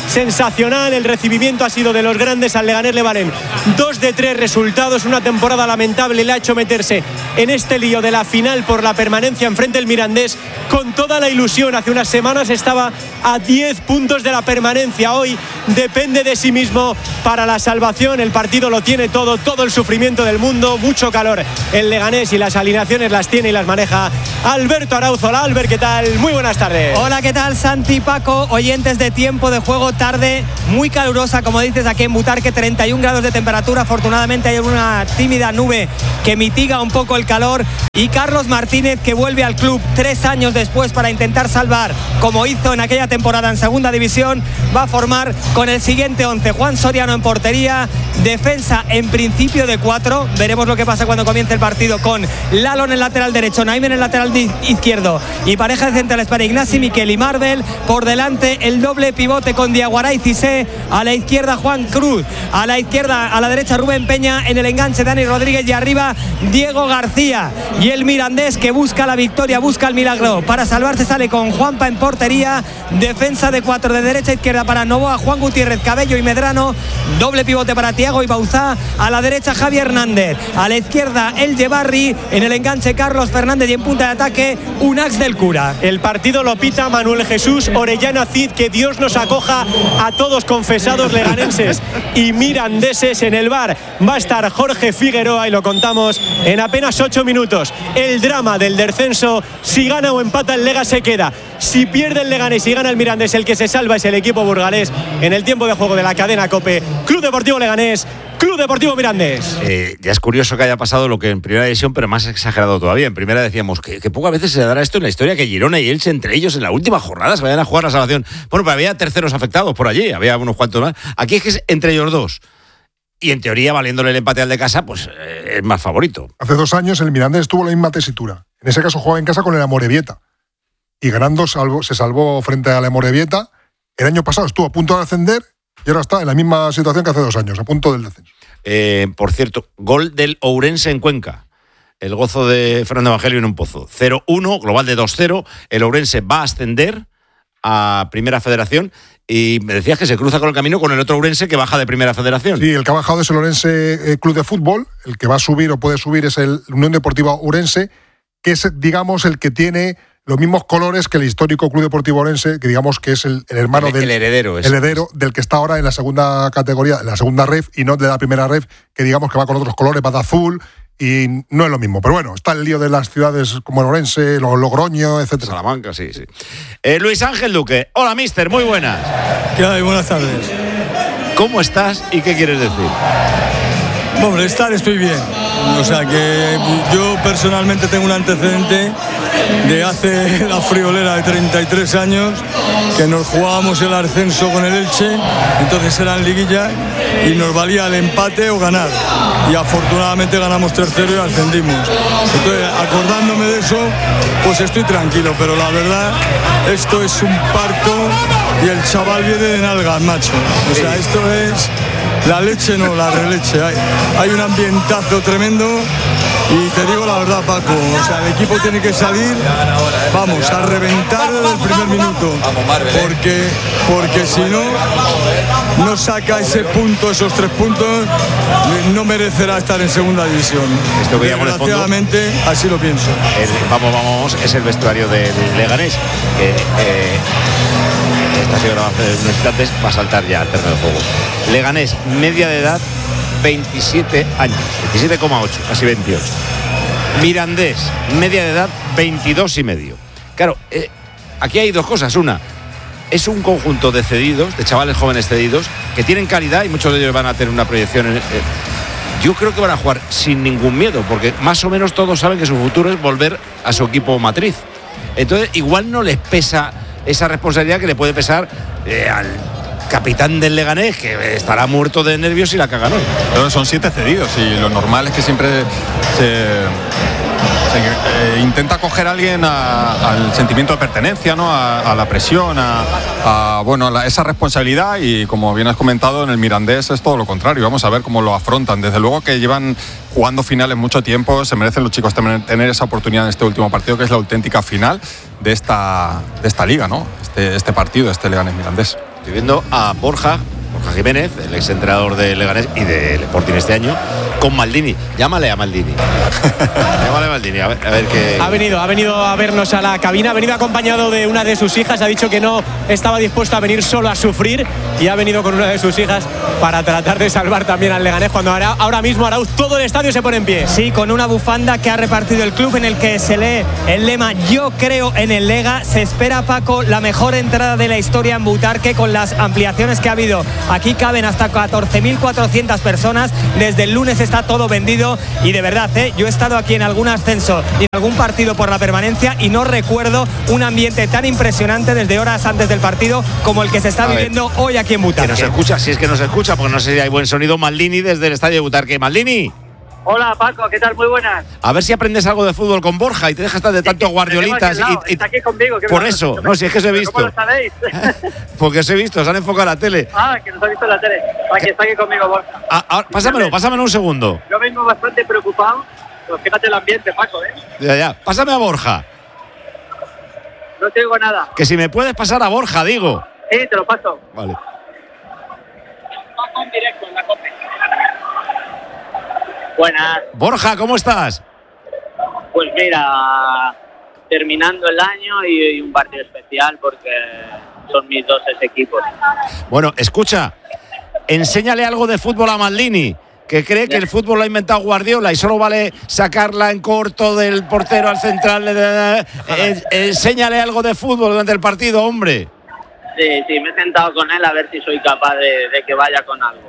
sensacional, el recibimiento ha sido de los grandes. Al Leganés le valen 2 de 3 resultados, una temporada lamentable le ha hecho meterse en este lío de la final por la permanencia enfrente del Mirandés con toda la ilusión. Hace unas semanas estaba a 10 puntos de la permanencia, hoy depende de sí mismo para la salvación. El partido lo tiene todo el sufrimiento del mundo, mucho calor el Leganés y las alineaciones las tiene y las maneja Alberto Arauzo. Hola Albert, ¿qué tal? Muy buenas tardes. Hola, ¿qué tal Santi, Paco, oyentes de Tiempo de Juego? Tarde muy calurosa, como dices, aquí en Butarque, 31 grados de temperatura. Afortunadamente hay una tímida nube que mitiga un poco el calor, y Carlos Martínez, que vuelve al club 3 años después para intentar salvar, como hizo en aquella temporada en segunda división, va a formar con el siguiente 11: Juan Soriano en portería, defensa en principio de 4, veremos lo que pasa cuando comience el partido, con Lalo en el lateral derecho, Naim en el lateral izquierdo y pareja de centrales para Ignasi, Miquel y Marvel. Por delante el doble pivote con Diaguara y Cissé, a la izquierda Juan Cruz, a la derecha Rubén Peña, en el enganche Dani Rodríguez y arriba Diego García. Y el Mirandés, que busca la victoria, busca el milagro para salvarse, sale con Juanpa en portería, defensa de 4 de derecha a izquierda para Novoa, Juan Gutiérrez, Cabello y Medrano, doble pivote para Thiago y Bauzá, a la derecha Javi Hernández, a la izquierda El Yebarri, en el enganche Carlos Fernández y en punta de ataque Unax del Cura. El partido lo pita Manuel Jesús Orellana Cid. Que Dios nos acoja a todos confesados leganenses y mirandeses. En el bar va a estar Jorge Figueroa y lo contamos en apenas 8 minutos. El drama del descenso: si gana o empata el Lega se queda, si pierde el Leganés y gana el Mirandés, el que se salva es el equipo burgalés. En el tiempo de juego de la cadena COPE, Club Deportivo Leganés, Club Deportivo Mirandés. Ya es curioso que haya pasado lo que en primera división, pero más exagerado todavía. En primera decíamos que pocas veces se dará esto en la historia, que Girona y Elche entre ellos en la última jornada se vayan a jugar la salvación. Bueno, pero había terceros afectados por allí, había unos cuantos más. Aquí es que es entre ellos dos. Y en teoría, valiéndole el empate al de casa, pues es más favorito. Hace 2 años el Mirandés tuvo la misma tesitura. En ese caso jugaba en casa con el Amorebieta. Y ganando se salvó frente al Amorebieta. El año pasado estuvo a punto de ascender y ahora está en la misma situación que hace 2 años, a punto del descenso. Por cierto, gol del Ourense en Cuenca. El gozo de Fernando Evangelio en un pozo. 0-1, global de 2-0. El Ourense va a ascender a Primera Federación. Y me decías que se cruza con el camino con el otro Ourense que baja de Primera Federación. Sí, el que ha bajado es el Ourense Club de Fútbol. El que va a subir o puede subir es el Unión Deportiva Ourense, que es, digamos, el que tiene los mismos colores que el histórico Club Deportivo Ourense, que digamos que es el hermano del heredero del que está ahora en la segunda categoría, en la segunda ref, y no de la primera ref, que digamos que va con otros colores, va de azul, y no es lo mismo. Pero bueno, está el lío de las ciudades como el Ourense, Logroño, etcétera. Salamanca, sí. Luis Ángel Duque. Hola, mister, muy buenas. ¿Qué hay? Buenas tardes. ¿Cómo estás y qué quieres decir? Hombre, estoy bien. O sea que yo personalmente tengo un antecedente de hace la friolera de 33 años, que nos jugábamos el ascenso con el Elche, entonces era en liguilla y nos valía el empate o ganar. Y afortunadamente ganamos 3-0 y ascendimos. Entonces, acordándome de eso, pues estoy tranquilo, pero la verdad, esto es un parto y el chaval viene de nalgas, macho. O sea, esto es la leche, no, la releche. Hay un ambientazo tremendo y te digo la verdad, Paco, o sea, el equipo tiene que salir, vamos, a reventar desde el primer minuto, porque si no saca ese punto, esos 3 puntos, no merecerá estar en segunda división. Desgraciadamente, así lo pienso. Vamos, es el vestuario del Leganés, que esta ha sido grabada hace unos instantes, va a saltar ya al terreno de juego. Leganés, media de edad 27 años, 27,8, casi 28. Mirandés, media de edad 22,5. Claro, aquí hay 2 cosas. Una, es un conjunto de cedidos, de chavales jóvenes cedidos, que tienen calidad y muchos de ellos van a tener una proyección. Yo creo que van a jugar sin ningún miedo, porque más o menos todos saben que su futuro es volver a su equipo matriz. Entonces, igual no les pesa esa responsabilidad que le puede pesar al capitán del Leganés, que estará muerto de nervios y la cagan hoy. Pero son 7 cedidos y lo normal es que siempre se intenta coger a alguien al sentimiento de pertenencia, ¿no? A la presión, a esa responsabilidad, y como bien has comentado, en el Mirandés es todo lo contrario. Vamos a ver cómo lo afrontan. Desde luego que llevan jugando finales mucho tiempo, se merecen los chicos tener esa oportunidad en este último partido, que es la auténtica final de esta liga, ¿no? Este partido, este Leganés Mirandés. Estoy viendo a Borja Jiménez, el exentrenador de Leganés y del Sporting este año, con Maldini. Llámale a Maldini. Llámale a Maldini, a ver qué. Ha venido a vernos a la cabina, ha venido acompañado de una de sus hijas, ha dicho que no estaba dispuesto a venir solo a sufrir y ha venido con una de sus hijas para tratar de salvar también al Leganés cuando ahora mismo Arauz, todo el estadio se pone en pie. Sí, con una bufanda que ha repartido el club en el que se lee el lema "Yo creo en el Lega". Se espera, Paco, la mejor entrada de la historia en Butarque con las ampliaciones que ha habido. Aquí caben hasta 14.400 personas. Desde el lunes está todo vendido y de verdad, yo he estado aquí en algún ascenso y en algún partido por la permanencia y no recuerdo un ambiente tan impresionante desde horas antes del partido como el que se está viviendo hoy aquí en Butarque. Que nos escucha, si es que nos escucha, porque no sé si hay buen sonido. Maldini desde el estadio de Butarque. Maldini. Hola Paco, ¿qué tal? Muy buenas. A ver si aprendes algo de fútbol con Borja y te dejas estar de tantos guardiolitas. Está aquí conmigo. Por eso, no, si es que os he visto. ¿Cómo lo sabéis? Porque os he visto, os han enfocado la tele. Que nos ha visto en la tele. Está aquí conmigo Borja. Pásamelo un segundo. Yo vengo bastante preocupado. Pues fíjate el ambiente, Paco, Ya. Pásame a Borja. No te oigo nada. Que si me puedes pasar a Borja, digo. Sí, te lo paso. Vale. Paco en directo en la COPE. Buenas. Borja, ¿cómo estás? Pues mira, terminando el año y un partido especial porque son mis dos equipos. Bueno, escucha, enséñale algo de fútbol a Maldini, que cree que el fútbol lo ha inventado Guardiola y solo vale sacarla en corto del portero al central. Enséñale algo de fútbol durante el partido, hombre. Sí, me he sentado con él a ver si soy capaz de que vaya con algo.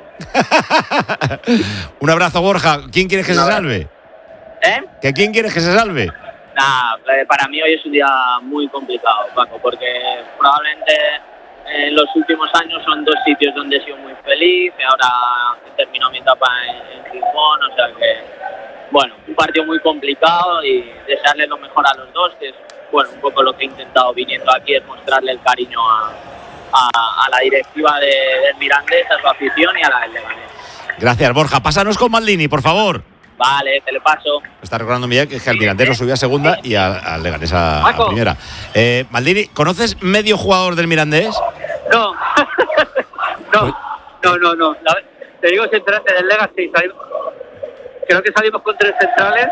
Un abrazo, Borja. ¿Quién quieres que se salve? ¿Que quién quieres que se salve? Para mí hoy es un día muy complicado, Paco, porque probablemente en los últimos años son dos sitios donde he sido muy feliz. Ahora he terminado mi etapa en Gijón, o sea que, bueno, un partido muy complicado y desearle lo mejor a los dos, que es, bueno, un poco lo que he intentado viniendo aquí, es mostrarle el cariño a la directiva del Mirandés, a su afición y a la del Leganés. Gracias, Borja. Pásanos con Maldini, por favor. Vale, te lo paso. Está recordando Miguel que el Mirandés lo subió a segunda y al Leganés a primera. Maldini, ¿conoces medio jugador del Mirandés? No. No. Te digo sinceramente, del Leganés creo que salimos con 3 centrales.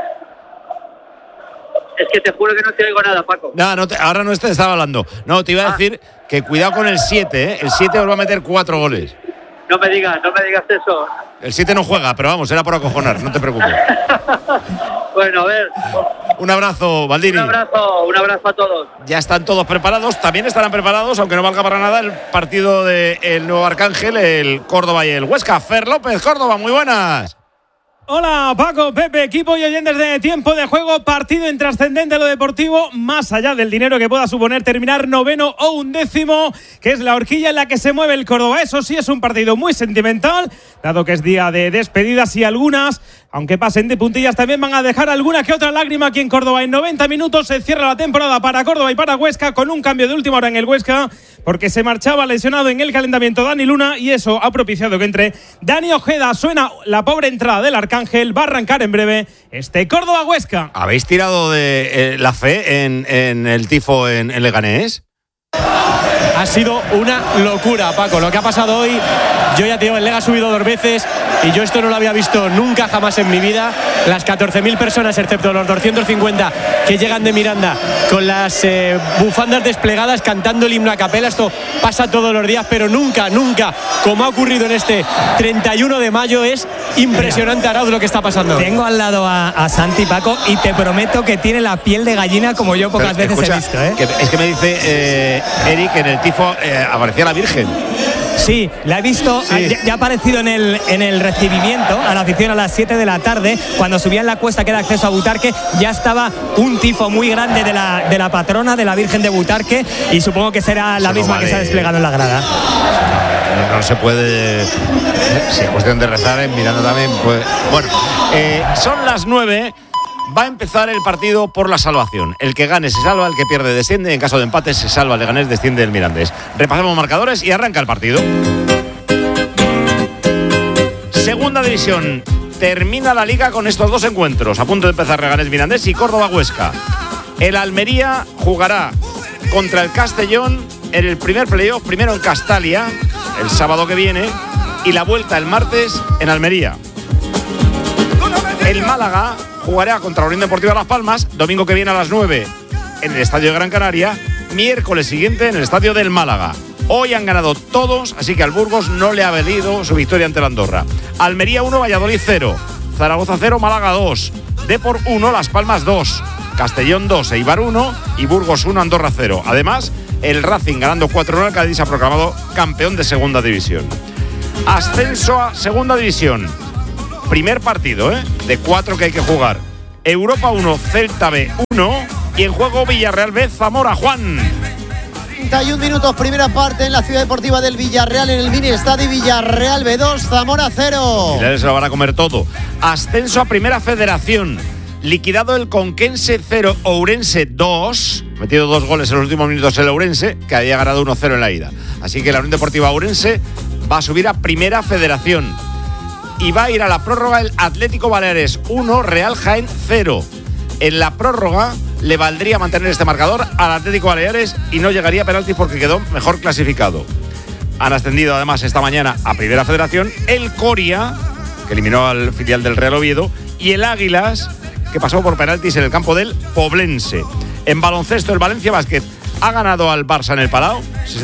Es que te juro que no te oigo nada, Paco. No, ahora no te estaba hablando. No, te iba a decir que cuidado con el 7, El 7 os va a meter 4 goles. No me digas eso. El 7 no juega, pero vamos, era por acojonar, no te preocupes. Bueno, a ver. Un abrazo, Maldini. Un abrazo a todos. Ya están todos preparados, también estarán preparados, aunque no valga para nada, el partido del Nuevo Arcángel, el Córdoba y el Huesca. Fer López, Córdoba, muy buenas. Hola Paco, Pepe, equipo y oyentes de Tiempo de Juego. Partido intrascendente a lo deportivo, más allá del dinero que pueda suponer terminar 9º o 11º, que es la horquilla en la que se mueve el Córdoba. Eso sí, es un partido muy sentimental, dado que es día de despedidas y algunas, aunque pasen de puntillas, también van a dejar alguna que otra lágrima aquí en Córdoba. En 90 minutos se cierra la temporada para Córdoba y para Huesca, con un cambio de última hora en el Huesca, porque se marchaba lesionado en el calentamiento Dani Luna y eso ha propiciado que entre Dani Ojeda. Suena la pobre entrada del Arcángel, va a arrancar en breve este Córdoba-Huesca. ¿Habéis tirado de la fe en el tifo en Leganés? Ha sido una locura, Paco, lo que ha pasado hoy. Yo ya te digo, el Lega ha subido 2 veces y yo esto no lo había visto nunca jamás en mi vida. Las 14.000 personas, excepto los 250 que llegan de Miranda con las bufandas desplegadas cantando el himno a capela. Esto pasa todos los días, pero nunca, como ha ocurrido en este 31 de mayo, es impresionante, Arauz, lo que está pasando. Tengo al lado a Santi, Paco, y te prometo que tiene la piel de gallina como yo pocas veces he visto. Es que me dice Eric que en el tifo aparecía la Virgen. Sí, la he visto, ya ha aparecido en el recibimiento a la afición a las 7 de la tarde, cuando subían la cuesta que da acceso a Butarque. Ya estaba un tifo muy grande de la patrona, de la Virgen de Butarque, y supongo que será la misma que se ha desplegado en la grada. No se puede, si es cuestión de rezar, en Miranda también, pues. Bueno, son las 9. Va a empezar el partido por la salvación. El que gane se salva, el que pierde desciende. En caso de empate se salva el Leganés, desciende el Mirandés. Repasamos marcadores y arranca el partido. Segunda división. Termina la liga con estos 2 encuentros. A punto de empezar Leganés Mirandés y Córdoba Huesca. El Almería jugará contra el Castellón en el primer playoff, primero en Castalia, el sábado que viene, y la vuelta el martes en Almería. El Málaga jugará contra la Unión Deportiva Las Palmas, domingo que viene a las 9 en el Estadio de Gran Canaria, miércoles siguiente en el Estadio del Málaga. Hoy han ganado todos, así que al Burgos no le ha valido su victoria ante la Andorra. Almería 1, Valladolid 0, Zaragoza 0, Málaga 2, Depor 1, Las Palmas 2, Castellón 2, Eibar 1 y Burgos 1, Andorra 0. Además, el Racing ganando 4-1 al Cádiz se ha proclamado campeón de segunda división. Ascenso a segunda división. Primer partido, de 4 que hay que jugar. Europa 1, Celta B 1 y en juego Villarreal B, Zamora. Juan. 31 minutos, primera parte en la Ciudad Deportiva del Villarreal, en el mini estadio. Villarreal B2, Zamora 0. Se lo van a comer todo. Ascenso a Primera Federación. Liquidado el Conquense 0, Ourense 2. Metido 2 goles en los últimos minutos el Ourense, que había ganado 1-0 en la ida. Así que la Unión Deportiva Ourense va a subir a Primera Federación. Y va a ir a la prórroga el Atlético Baleares 1, Real Jaén 0. En la prórroga le valdría mantener este marcador al Atlético Baleares y no llegaría a penaltis porque quedó mejor clasificado. Han ascendido además esta mañana a Primera Federación el Coria, que eliminó al filial del Real Oviedo, y el Águilas, que pasó por penaltis en el campo del Poblense. En baloncesto, el Valencia Basket ha ganado al Barça en el Palau,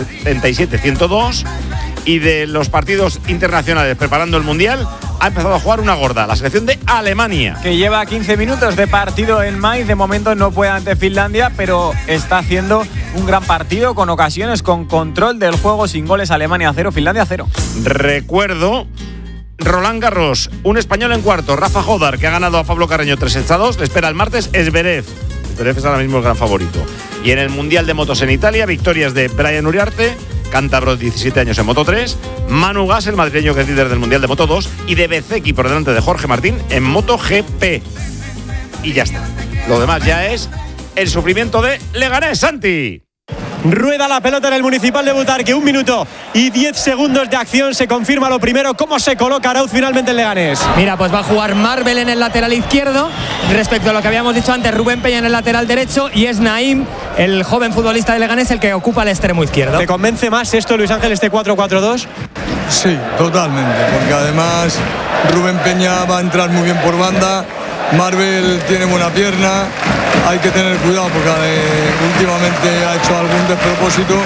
77-102. Y de los partidos internacionales preparando el Mundial, ha empezado a jugar una gorda, la selección de Alemania. Que lleva 15 minutos de partido en Mainz, de momento no puede ante Finlandia, pero está haciendo un gran partido, con ocasiones, con control del juego, sin goles. Alemania 0, Finlandia 0. Recuerdo, Roland Garros, un español en cuarto, Rafa Jodar, que ha ganado a Pablo Carreño 3-2, le espera el martes Zverev. Zverev es ahora mismo el gran favorito. Y en el Mundial de Motos en Italia, victorias de Brian Uriarte, cántabro, 17 años en Moto 3, Manu Gas, el madrileño que es líder del Mundial de Moto 2, y de Bezeki por delante de Jorge Martín en Moto GP. Y ya está. Lo demás ya es el sufrimiento de Leganés. Santi. Rueda la pelota en el Municipal de Butarque, 1 minuto y 10 segundos de acción. Se confirma lo primero. ¿Cómo se coloca Arauz finalmente en Leganés? Mira, pues va a jugar Marvel en el lateral izquierdo. Respecto a lo que habíamos dicho antes, Rubén Peña en el lateral derecho, y es Naim, el joven futbolista de Leganés, el que ocupa el extremo izquierdo. ¿Te convence más esto, Luis Ángel, este 4-4-2? Sí, totalmente, porque además Rubén Peña va a entrar muy bien por banda. Marvel tiene buena pierna, hay que tener cuidado porque últimamente ha hecho algún despropósito,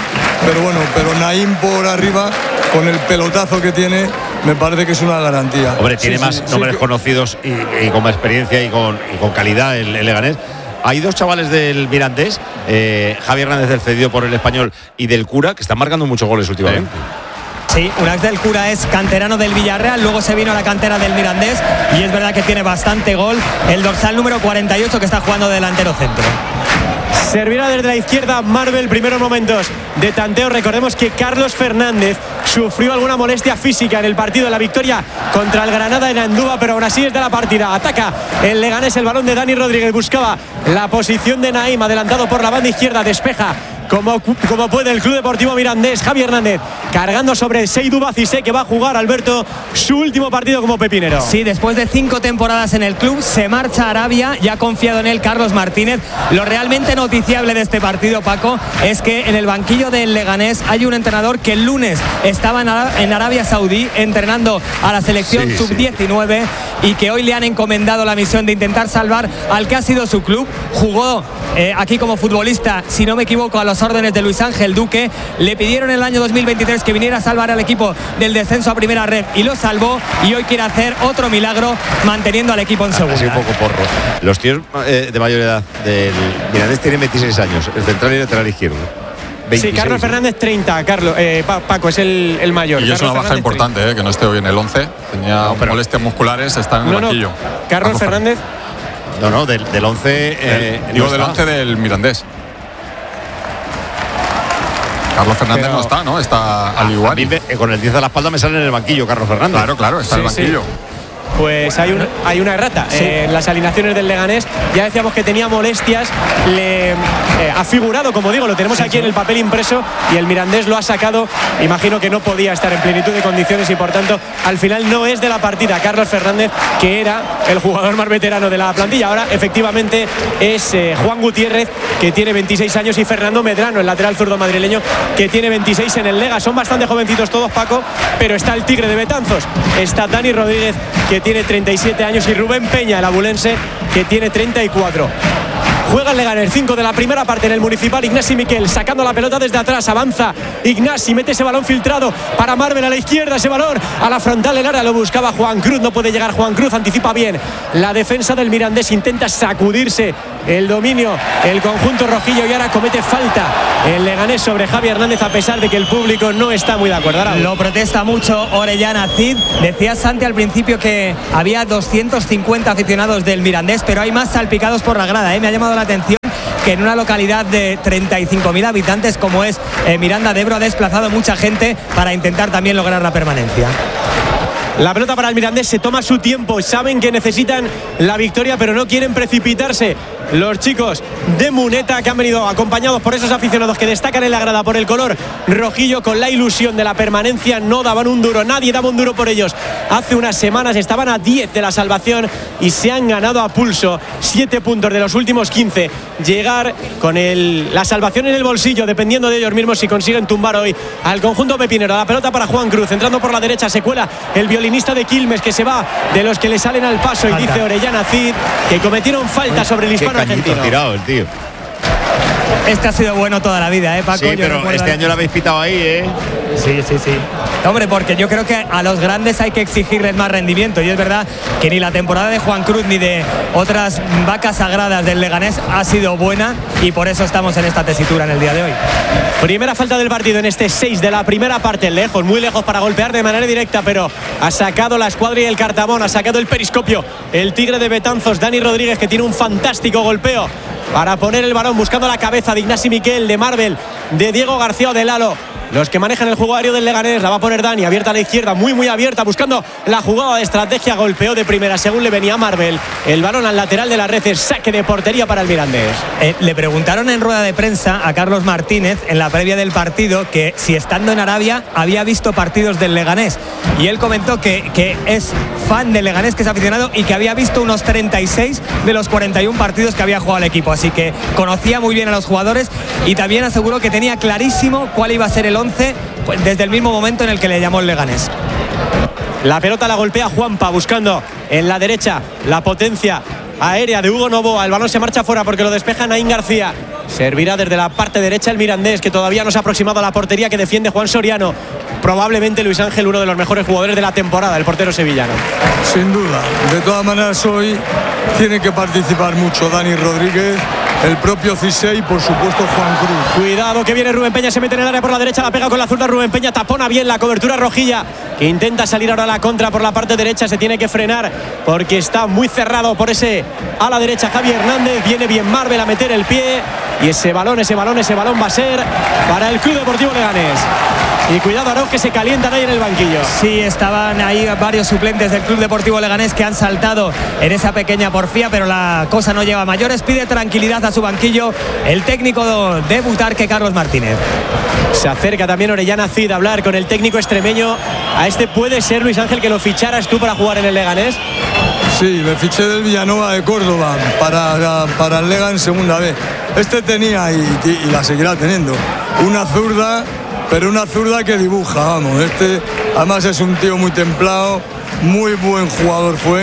pero Naim por arriba, con el pelotazo que tiene, me parece que es una garantía. Hombre, tiene más nombres conocidos y con más experiencia y con calidad el Leganés. Hay dos chavales del Mirandés, Javi Hernández, del cedido por el Español, y del Cura, que están marcando muchos goles últimamente. Sí, Unax del Cura es canterano del Villarreal, luego se vino a la cantera del Mirandés y es verdad que tiene bastante gol. El dorsal número 48, que está jugando delantero centro. Servirá desde la izquierda Marvel, primeros momentos de tanteo. Recordemos que Carlos Fernández sufrió alguna molestia física en el partido de la victoria contra el Granada en Andúba, pero aún así es de la partida. Ataca el Leganés, el balón de Dani Rodríguez, buscaba la posición de Naim, adelantado por la banda izquierda, despeja como puede el Club Deportivo Mirandés. Javi Hernández cargando sobre Seydou Bacissé, que va a jugar, Alberto, su último partido como pepinero. Sí, después de 5 temporadas en el club, se marcha a Arabia, ya ha confiado en él Carlos Martínez. Lo realmente noticiable de este partido, Paco, es que en el banquillo del Leganés hay un entrenador que el lunes estaba en Arabia Saudí entrenando a la selección sub-19 y que hoy le han encomendado la misión de intentar salvar al que ha sido su club. Jugó aquí como futbolista, si no me equivoco, a los órdenes de Luis Ángel Duque. Le pidieron en el año 2023 que viniera a salvar al equipo del descenso a Primera Red y lo salvó, y hoy quiere hacer otro milagro manteniendo al equipo en segunda. Así un poco porro. Los tíos de mayor edad del Mirandés tienen 26 años, el central y el lateral izquierdo. 26, sí, Carlos Fernández 30, Paco es el mayor. Y es una baja importante, que no esté hoy en el 11. Tenía molestias musculares, está en el banquillo. Carlos Fernández. No, del 11. Digo del 11 del Mirandés. Carlos Fernández no está, ¿no? Está al igual. Con el 10 a la espalda me sale en el banquillo Carlos Fernández. Claro, está en el banquillo. pues hay una errata en las alineaciones del Leganés. Ya decíamos que tenía molestias, le ha figurado, como digo, lo tenemos aquí en el papel impreso, y el Mirandés lo ha sacado. Imagino que no podía estar en plenitud de condiciones y por tanto al final no es de la partida Carlos Fernández, que era el jugador más veterano de la plantilla. Ahora efectivamente es Juan Gutiérrez, que tiene 26 años, y Fernando Medrano, el lateral zurdo madrileño, que tiene 26 en el Lega. Son bastante jovencitos todos, Paco, pero está el Tigre de Betanzos, está Dani Rodríguez, que tiene 37 años, y Rubén Peña, el abulense, que tiene 34. Juega el Leganés, 5 de la primera parte en el Municipal. Ignasi Miquel sacando la pelota desde atrás, avanza Ignasi, mete ese balón filtrado para Marvel a la izquierda, ese balón a la frontal del área, lo buscaba Juan Cruz, no puede llegar Juan Cruz, anticipa bien la defensa del Mirandés, intenta sacudirse el dominio el conjunto rojillo, y ahora comete falta el Leganés sobre Javi Hernández, a pesar de que el público no está muy de acuerdo. Ahora lo protesta mucho Orellana Cid. Decía Santi al principio que había 250 aficionados del Mirandés, pero hay más salpicados por la grada, Me ha llamado la atención que en una localidad de 35.000 habitantes como es Miranda de Ebro ha desplazado mucha gente para intentar también lograr la permanencia. La pelota para el Mirandés, se toma su tiempo, saben que necesitan la victoria, pero no quieren precipitarse. Los chicos de Muneta, que han venido acompañados por esos aficionados que destacan en la grada por el color rojillo, con la ilusión de la permanencia, no daban un duro, nadie daba un duro por ellos. Hace unas semanas estaban a 10 de la salvación y se han ganado a pulso 7 puntos de los últimos 15. Llegar con la salvación en el bolsillo, dependiendo de ellos mismos si consiguen tumbar hoy al conjunto pepinero. La pelota para Juan Cruz, entrando por la derecha, se cuela el violinista de Quilmes, que se va de los que le salen al paso, y dice Orellana Cid que cometieron falta sobre el hispano argentino. Tirado el tío. Este ha sido bueno toda la vida, Paco. Sí, pero este año lo habéis pitado ahí, Sí. Hombre, porque yo creo que a los grandes hay que exigirles más rendimiento, y es verdad que ni la temporada de Juan Cruz ni de otras vacas sagradas del Leganés ha sido buena, y por eso estamos en esta tesitura en el día de hoy. Primera falta del partido en este 6 de la primera parte, lejos, muy lejos para golpear de manera directa, pero ha sacado la escuadra y el cartabón, ha sacado el periscopio el Tigre de Betanzos, Dani Rodríguez, que tiene un fantástico golpeo para poner el balón, buscando la cabeza de Ignasi Miquel, de Marvel, de Diego García o de Lalo. Los que manejan el juego aéreo del Leganés, la va a poner Dani, abierta a la izquierda, muy abierta, buscando la jugada de estrategia, golpeó de primera según le venía Marvel, el balón al lateral de la red, saque de portería para el Mirandés. Le preguntaron en rueda de prensa a Carlos Martínez en la previa del partido que si estando en Arabia había visto partidos del Leganés, y él comentó que es fan del Leganés, que es aficionado, y que había visto unos 36 de los 41 partidos que había jugado el equipo, así que conocía muy bien a los jugadores, y también aseguró que tenía clarísimo cuál iba a ser el 11 desde el mismo momento en el que le llamó el Leganés. La pelota la golpea Juanpa, buscando en la derecha la potencia aérea de Hugo Novoa. El balón se marcha fuera porque lo despeja Naín García. Servirá desde la parte derecha el Mirandés, que todavía no se ha aproximado a la portería que defiende Juan Soriano. Probablemente Luis Ángel, uno de los mejores jugadores de la temporada, el portero sevillano. Sin duda. De todas maneras, hoy tiene que participar mucho Dani Rodríguez, el propio Cisey y por supuesto Juan Cruz. Cuidado que viene Rubén Peña, se mete en el área por la derecha, la pega con la zurda Rubén Peña, tapona bien la cobertura rojilla, que intenta salir ahora a la contra por la parte derecha, se tiene que frenar porque está muy cerrado por ese a la derecha Javi Hernández. Viene bien Marvel a meter el pie, y ese balón va a ser para el Club Deportivo Leganés. Y cuidado, Arau, que se calientan ahí en el banquillo. Sí, estaban ahí varios suplentes del Club Deportivo Leganés que han saltado en esa pequeña porfía, pero la cosa no lleva a mayores. Pide tranquilidad a su banquillo el técnico de Butarque, Carlos Martínez. Se acerca también Orellana Cid a hablar con el técnico extremeño. A este puede ser, Luis Ángel, que lo ficharas tú para jugar en el Leganés. Sí, le fiché del Villanova de Córdoba para el Lega en segunda vez. Este tenía y la seguirá teniendo una zurda, pero una zurda que dibuja, vamos. Este además es un tío muy templado, muy buen jugador fue,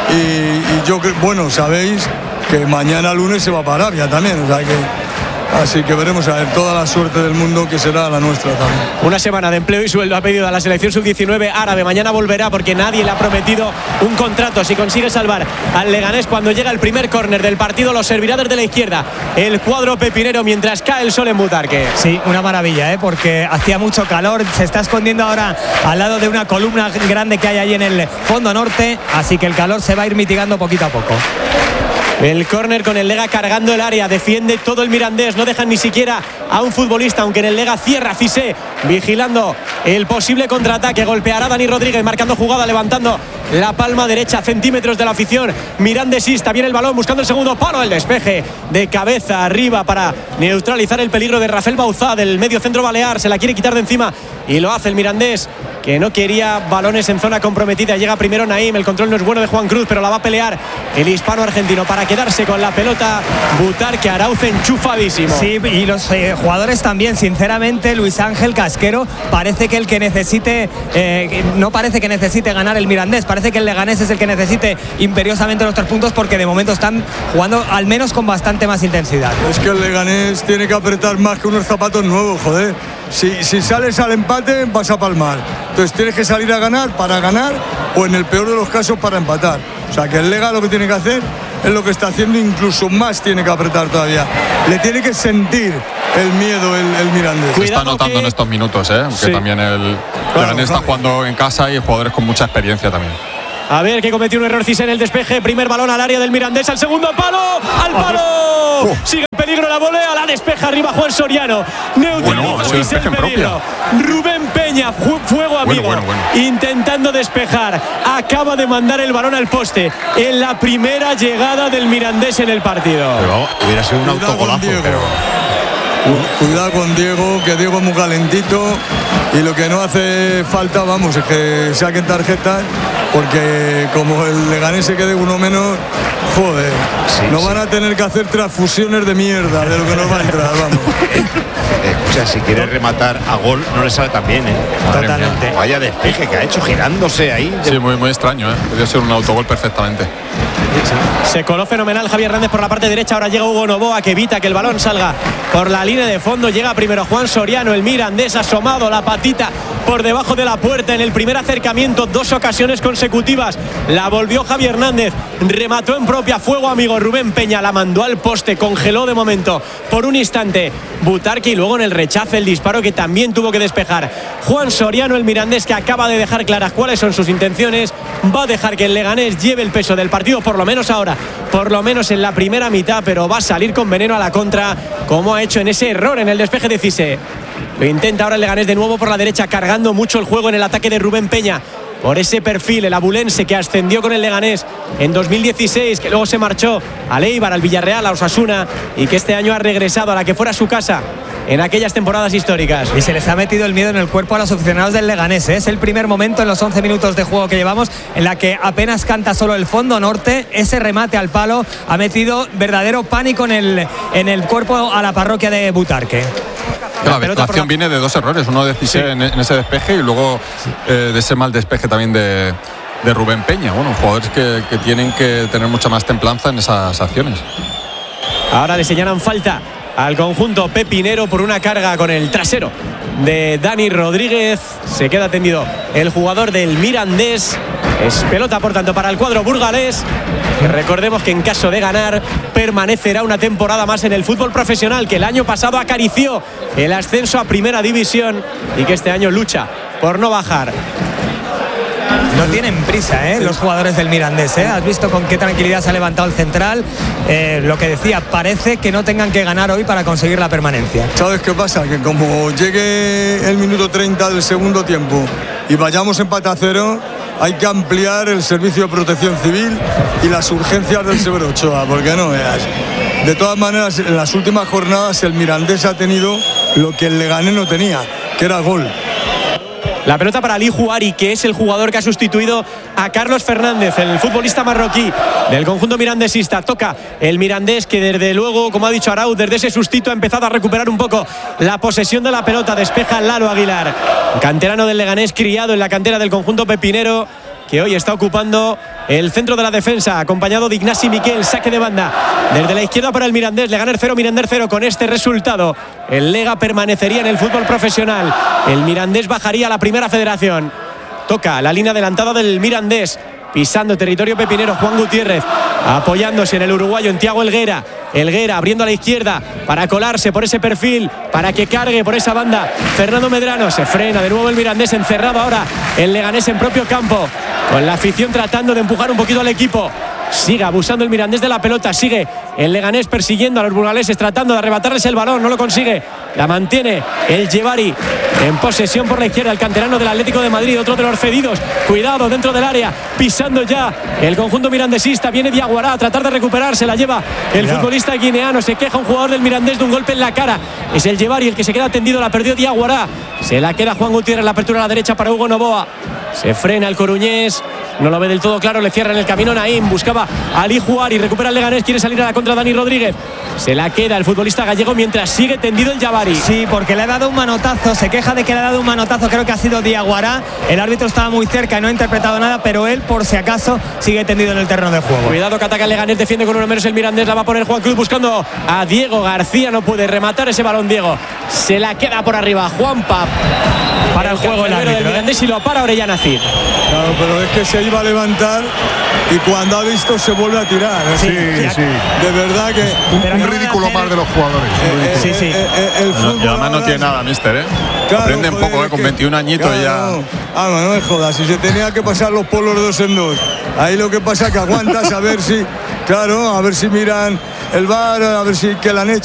y yo creo, bueno, sabéis que mañana lunes se va para Arabia también, o sea que así que veremos a ver, toda la suerte del mundo, que será la nuestra también. Una semana de empleo y sueldo ha pedido a la selección sub-19 árabe. Mañana volverá porque nadie le ha prometido un contrato. Si consigue salvar al Leganés cuando llega el primer córner del partido, lo servirá desde la izquierda el cuadro pepinero mientras cae el sol en Butarque. Sí, una maravilla, porque hacía mucho calor. Se está escondiendo ahora al lado de una columna grande que hay ahí en el fondo norte, así que el calor se va a ir mitigando poquito a poco. El córner con el Lega cargando el área, defiende todo el Mirandés, no dejan ni siquiera a un futbolista, aunque en el Lega cierra Cisé, vigilando el posible contraataque. Golpeará Dani Rodríguez, marcando jugada, levantando la palma derecha, centímetros de la afición mirandesista. Viene el balón buscando el segundo palo, el despeje de cabeza arriba para neutralizar el peligro de Rafael Bauzá del medio centro balear. Se la quiere quitar de encima y lo hace el Mirandés, que no quería balones en zona comprometida. Llega primero Naim, el control no es bueno de Juan Cruz, pero la va a pelear el hispano argentino para quedarse con la pelota. Butarque, Arauz enchufadísimo. Sí, y los jugadores también. Sinceramente, Luis Ángel Casquero parece que el que necesite, no parece que necesite ganar el Mirandés, parece que el Leganés es el que necesite imperiosamente los 3 puntos, porque de momento están jugando al menos con bastante más intensidad. Es que el Leganés tiene que apretar más que unos zapatos nuevos, joder. Si sales al empate vas a palmar, entonces tienes que salir a ganar para ganar, o en el peor de los casos para empatar. O sea que el Lega lo que tiene que hacer es lo que está haciendo, incluso más tiene que apretar todavía. Le tiene que sentir el miedo el Mirandés. Se está notando en estos minutos, aunque sí, también el Leganés está jugando en casa y jugadores con mucha experiencia también. A ver, que cometió un error Cissé en el despeje. Primer balón al área del Mirandés, al segundo palo, al palo. Sigue en peligro la volea, la despeja arriba Juan Soriano. Neutraliza Cissé el peligro. Rubén Peña, fuego amigo, bueno. Intentando despejar. Acaba de mandar el balón al poste en la primera llegada del Mirandés en el partido. Pero hubiera sido un autogolazo. Cuidado con Diego, que Diego es muy calentito y lo que no hace falta, vamos, es que saquen tarjetas, porque como el Leganés se quede uno menos, joder, no van a tener que hacer transfusiones de mierda de lo que nos va a entrar, vamos. O sea, si quiere rematar a gol, no le sale tan bien, Totalmente. Vaya despeje que ha hecho girándose ahí. Sí, muy extraño, Podría ser un autogol perfectamente. Se coló fenomenal Javier Hernández por la parte derecha. Ahora llega Hugo Novoa, que evita que el balón salga por la línea de fondo. Llega primero Juan Soriano, el Mirandés, asomado la patita por debajo de la puerta en el primer acercamiento. 2 ocasiones consecutivas. La volvió Javier Hernández, remató en propia, fuego amigo Rubén Peña, la mandó al poste, congeló de momento por un instante Butarque, y luego en el rechace el disparo que también tuvo que despejar Juan Soriano, el Mirandés, que acaba de dejar claras cuáles son sus intenciones. Va a dejar que el Leganés lleve el peso del partido, por lo menos ahora, por lo menos en la primera mitad, pero va a salir con veneno a la contra, como ha hecho en ese error en el despeje de Cissé. Lo intenta ahora el Leganés de nuevo por la derecha, cargando mucho el juego en el ataque de Rubén Peña, por ese perfil, el abulense que ascendió con el Leganés en 2016, que luego se marchó al Eibar, al Villarreal, a Osasuna, y que este año ha regresado a la que fuera su casa en aquellas temporadas históricas. Y se les ha metido el miedo en el cuerpo a los aficionados del Leganés. Es el primer momento en los 11 minutos de juego que llevamos en la que apenas canta solo el fondo norte. Ese remate al palo ha metido verdadero pánico en el cuerpo a la parroquia de Butarque. La acción viene de 2 errores, uno de Cissé en ese despeje, y luego de ese mal despeje también de Rubén Peña. Bueno, jugadores que tienen que tener mucha más templanza en esas acciones. Ahora le señalan falta al conjunto pepinero por una carga con el trasero de Dani Rodríguez. Se queda tendido el jugador del Mirandés. Es pelota, por tanto, para el cuadro burgalés, que recordemos que en caso de ganar permanecerá una temporada más en el fútbol profesional, que el año pasado acarició el ascenso a primera división y que este año lucha por no bajar. No tienen prisa, los jugadores del Mirandés, Has visto con qué tranquilidad se ha levantado el central. Lo que decía, parece que no tengan que ganar hoy para conseguir la permanencia. ¿Sabes qué pasa? Que como llegue el minuto 30 del segundo tiempo y vayamos empate a 0, hay que ampliar el servicio de protección civil y las urgencias del Severo Ochoa, porque no veas. De todas maneras, en las últimas jornadas el Mirandés ha tenido lo que el Leganés no tenía, que era gol. La pelota para Ali Juari, que es el jugador que ha sustituido a Carlos Fernández, el futbolista marroquí del conjunto mirandesista. Toca el Mirandés, que desde luego, como ha dicho Arauz, desde ese sustito ha empezado a recuperar un poco la posesión de la pelota. Despeja Lalo Aguilar, canterano del Leganés, criado en la cantera del conjunto pepinero, que hoy está ocupando el centro de la defensa, acompañado de Ignasi Miquel. Saque de banda desde la izquierda para el Mirandés. Leganés 0, Mirandés 0. Con este resultado, el Lega permanecería en el fútbol profesional. El Mirandés bajaría a la primera federación. Toca la línea adelantada del Mirandés, pisando territorio pepinero. Juan Gutiérrez apoyándose en el uruguayo, en Thiago Helguera. Helguera abriendo a la izquierda para colarse por ese perfil, para que cargue por esa banda Fernando Medrano. Se frena de nuevo el Mirandés, encerrado ahora el Leganés en propio campo, con la afición tratando de empujar un poquito al equipo. Sigue abusando el Mirandés de la pelota. Sigue el Leganés persiguiendo a los burgaleses, tratando de arrebatarles el balón. No lo consigue. La mantiene el Djebari en posesión por la izquierda. El canterano del Atlético de Madrid, otro de los cedidos. Cuidado dentro del área, pisando ya el conjunto mirandesista. Viene Diaguará a tratar de recuperarse. La lleva el futbolista guineano. Se queja un jugador del Mirandés de un golpe en la cara. Es el Djebari el que se queda tendido. La perdió Diaguará. Se la queda Juan Gutiérrez. La apertura a la derecha para Hugo Novoa. Se frena el coruñés. No lo ve del todo claro. Le cierra en el camino Naim. Buscaba a Ali Juari. Recupera el Leganés. Quiere salir a la contra Dani Rodríguez. Se la queda el futbolista gallego mientras sigue tendido el Djebari. Sí, porque le ha dado un manotazo. Se queja de que le ha dado un manotazo. Creo que ha sido Diaguará. El árbitro estaba muy cerca y no ha interpretado nada, pero él, por si acaso, sigue tendido en el terreno de juego. Cuidado que ataca el Leganés. Defiende con uno menos el Mirandés. La va a poner Juan Cruz buscando a Diego García. No puede rematar ese balón Diego. Se la queda por arriba Juanpa. Para el juego el árbitro del Mirandés y lo para Orellana Cid. Claro, pero es que se iba a levantar y cuando ha visto se vuelve a tirar. Sí. De verdad que un ridículo más de los jugadores. El fútbol y además no tiene nada, mister, Claro, aprende un poco, con 21 añitos ya. No me jodas, si se tenía que pasar los polos 2 en 2. Ahí lo que pasa es que aguantas a ver si, claro, a ver si miran el VAR, a ver si que le han hecho.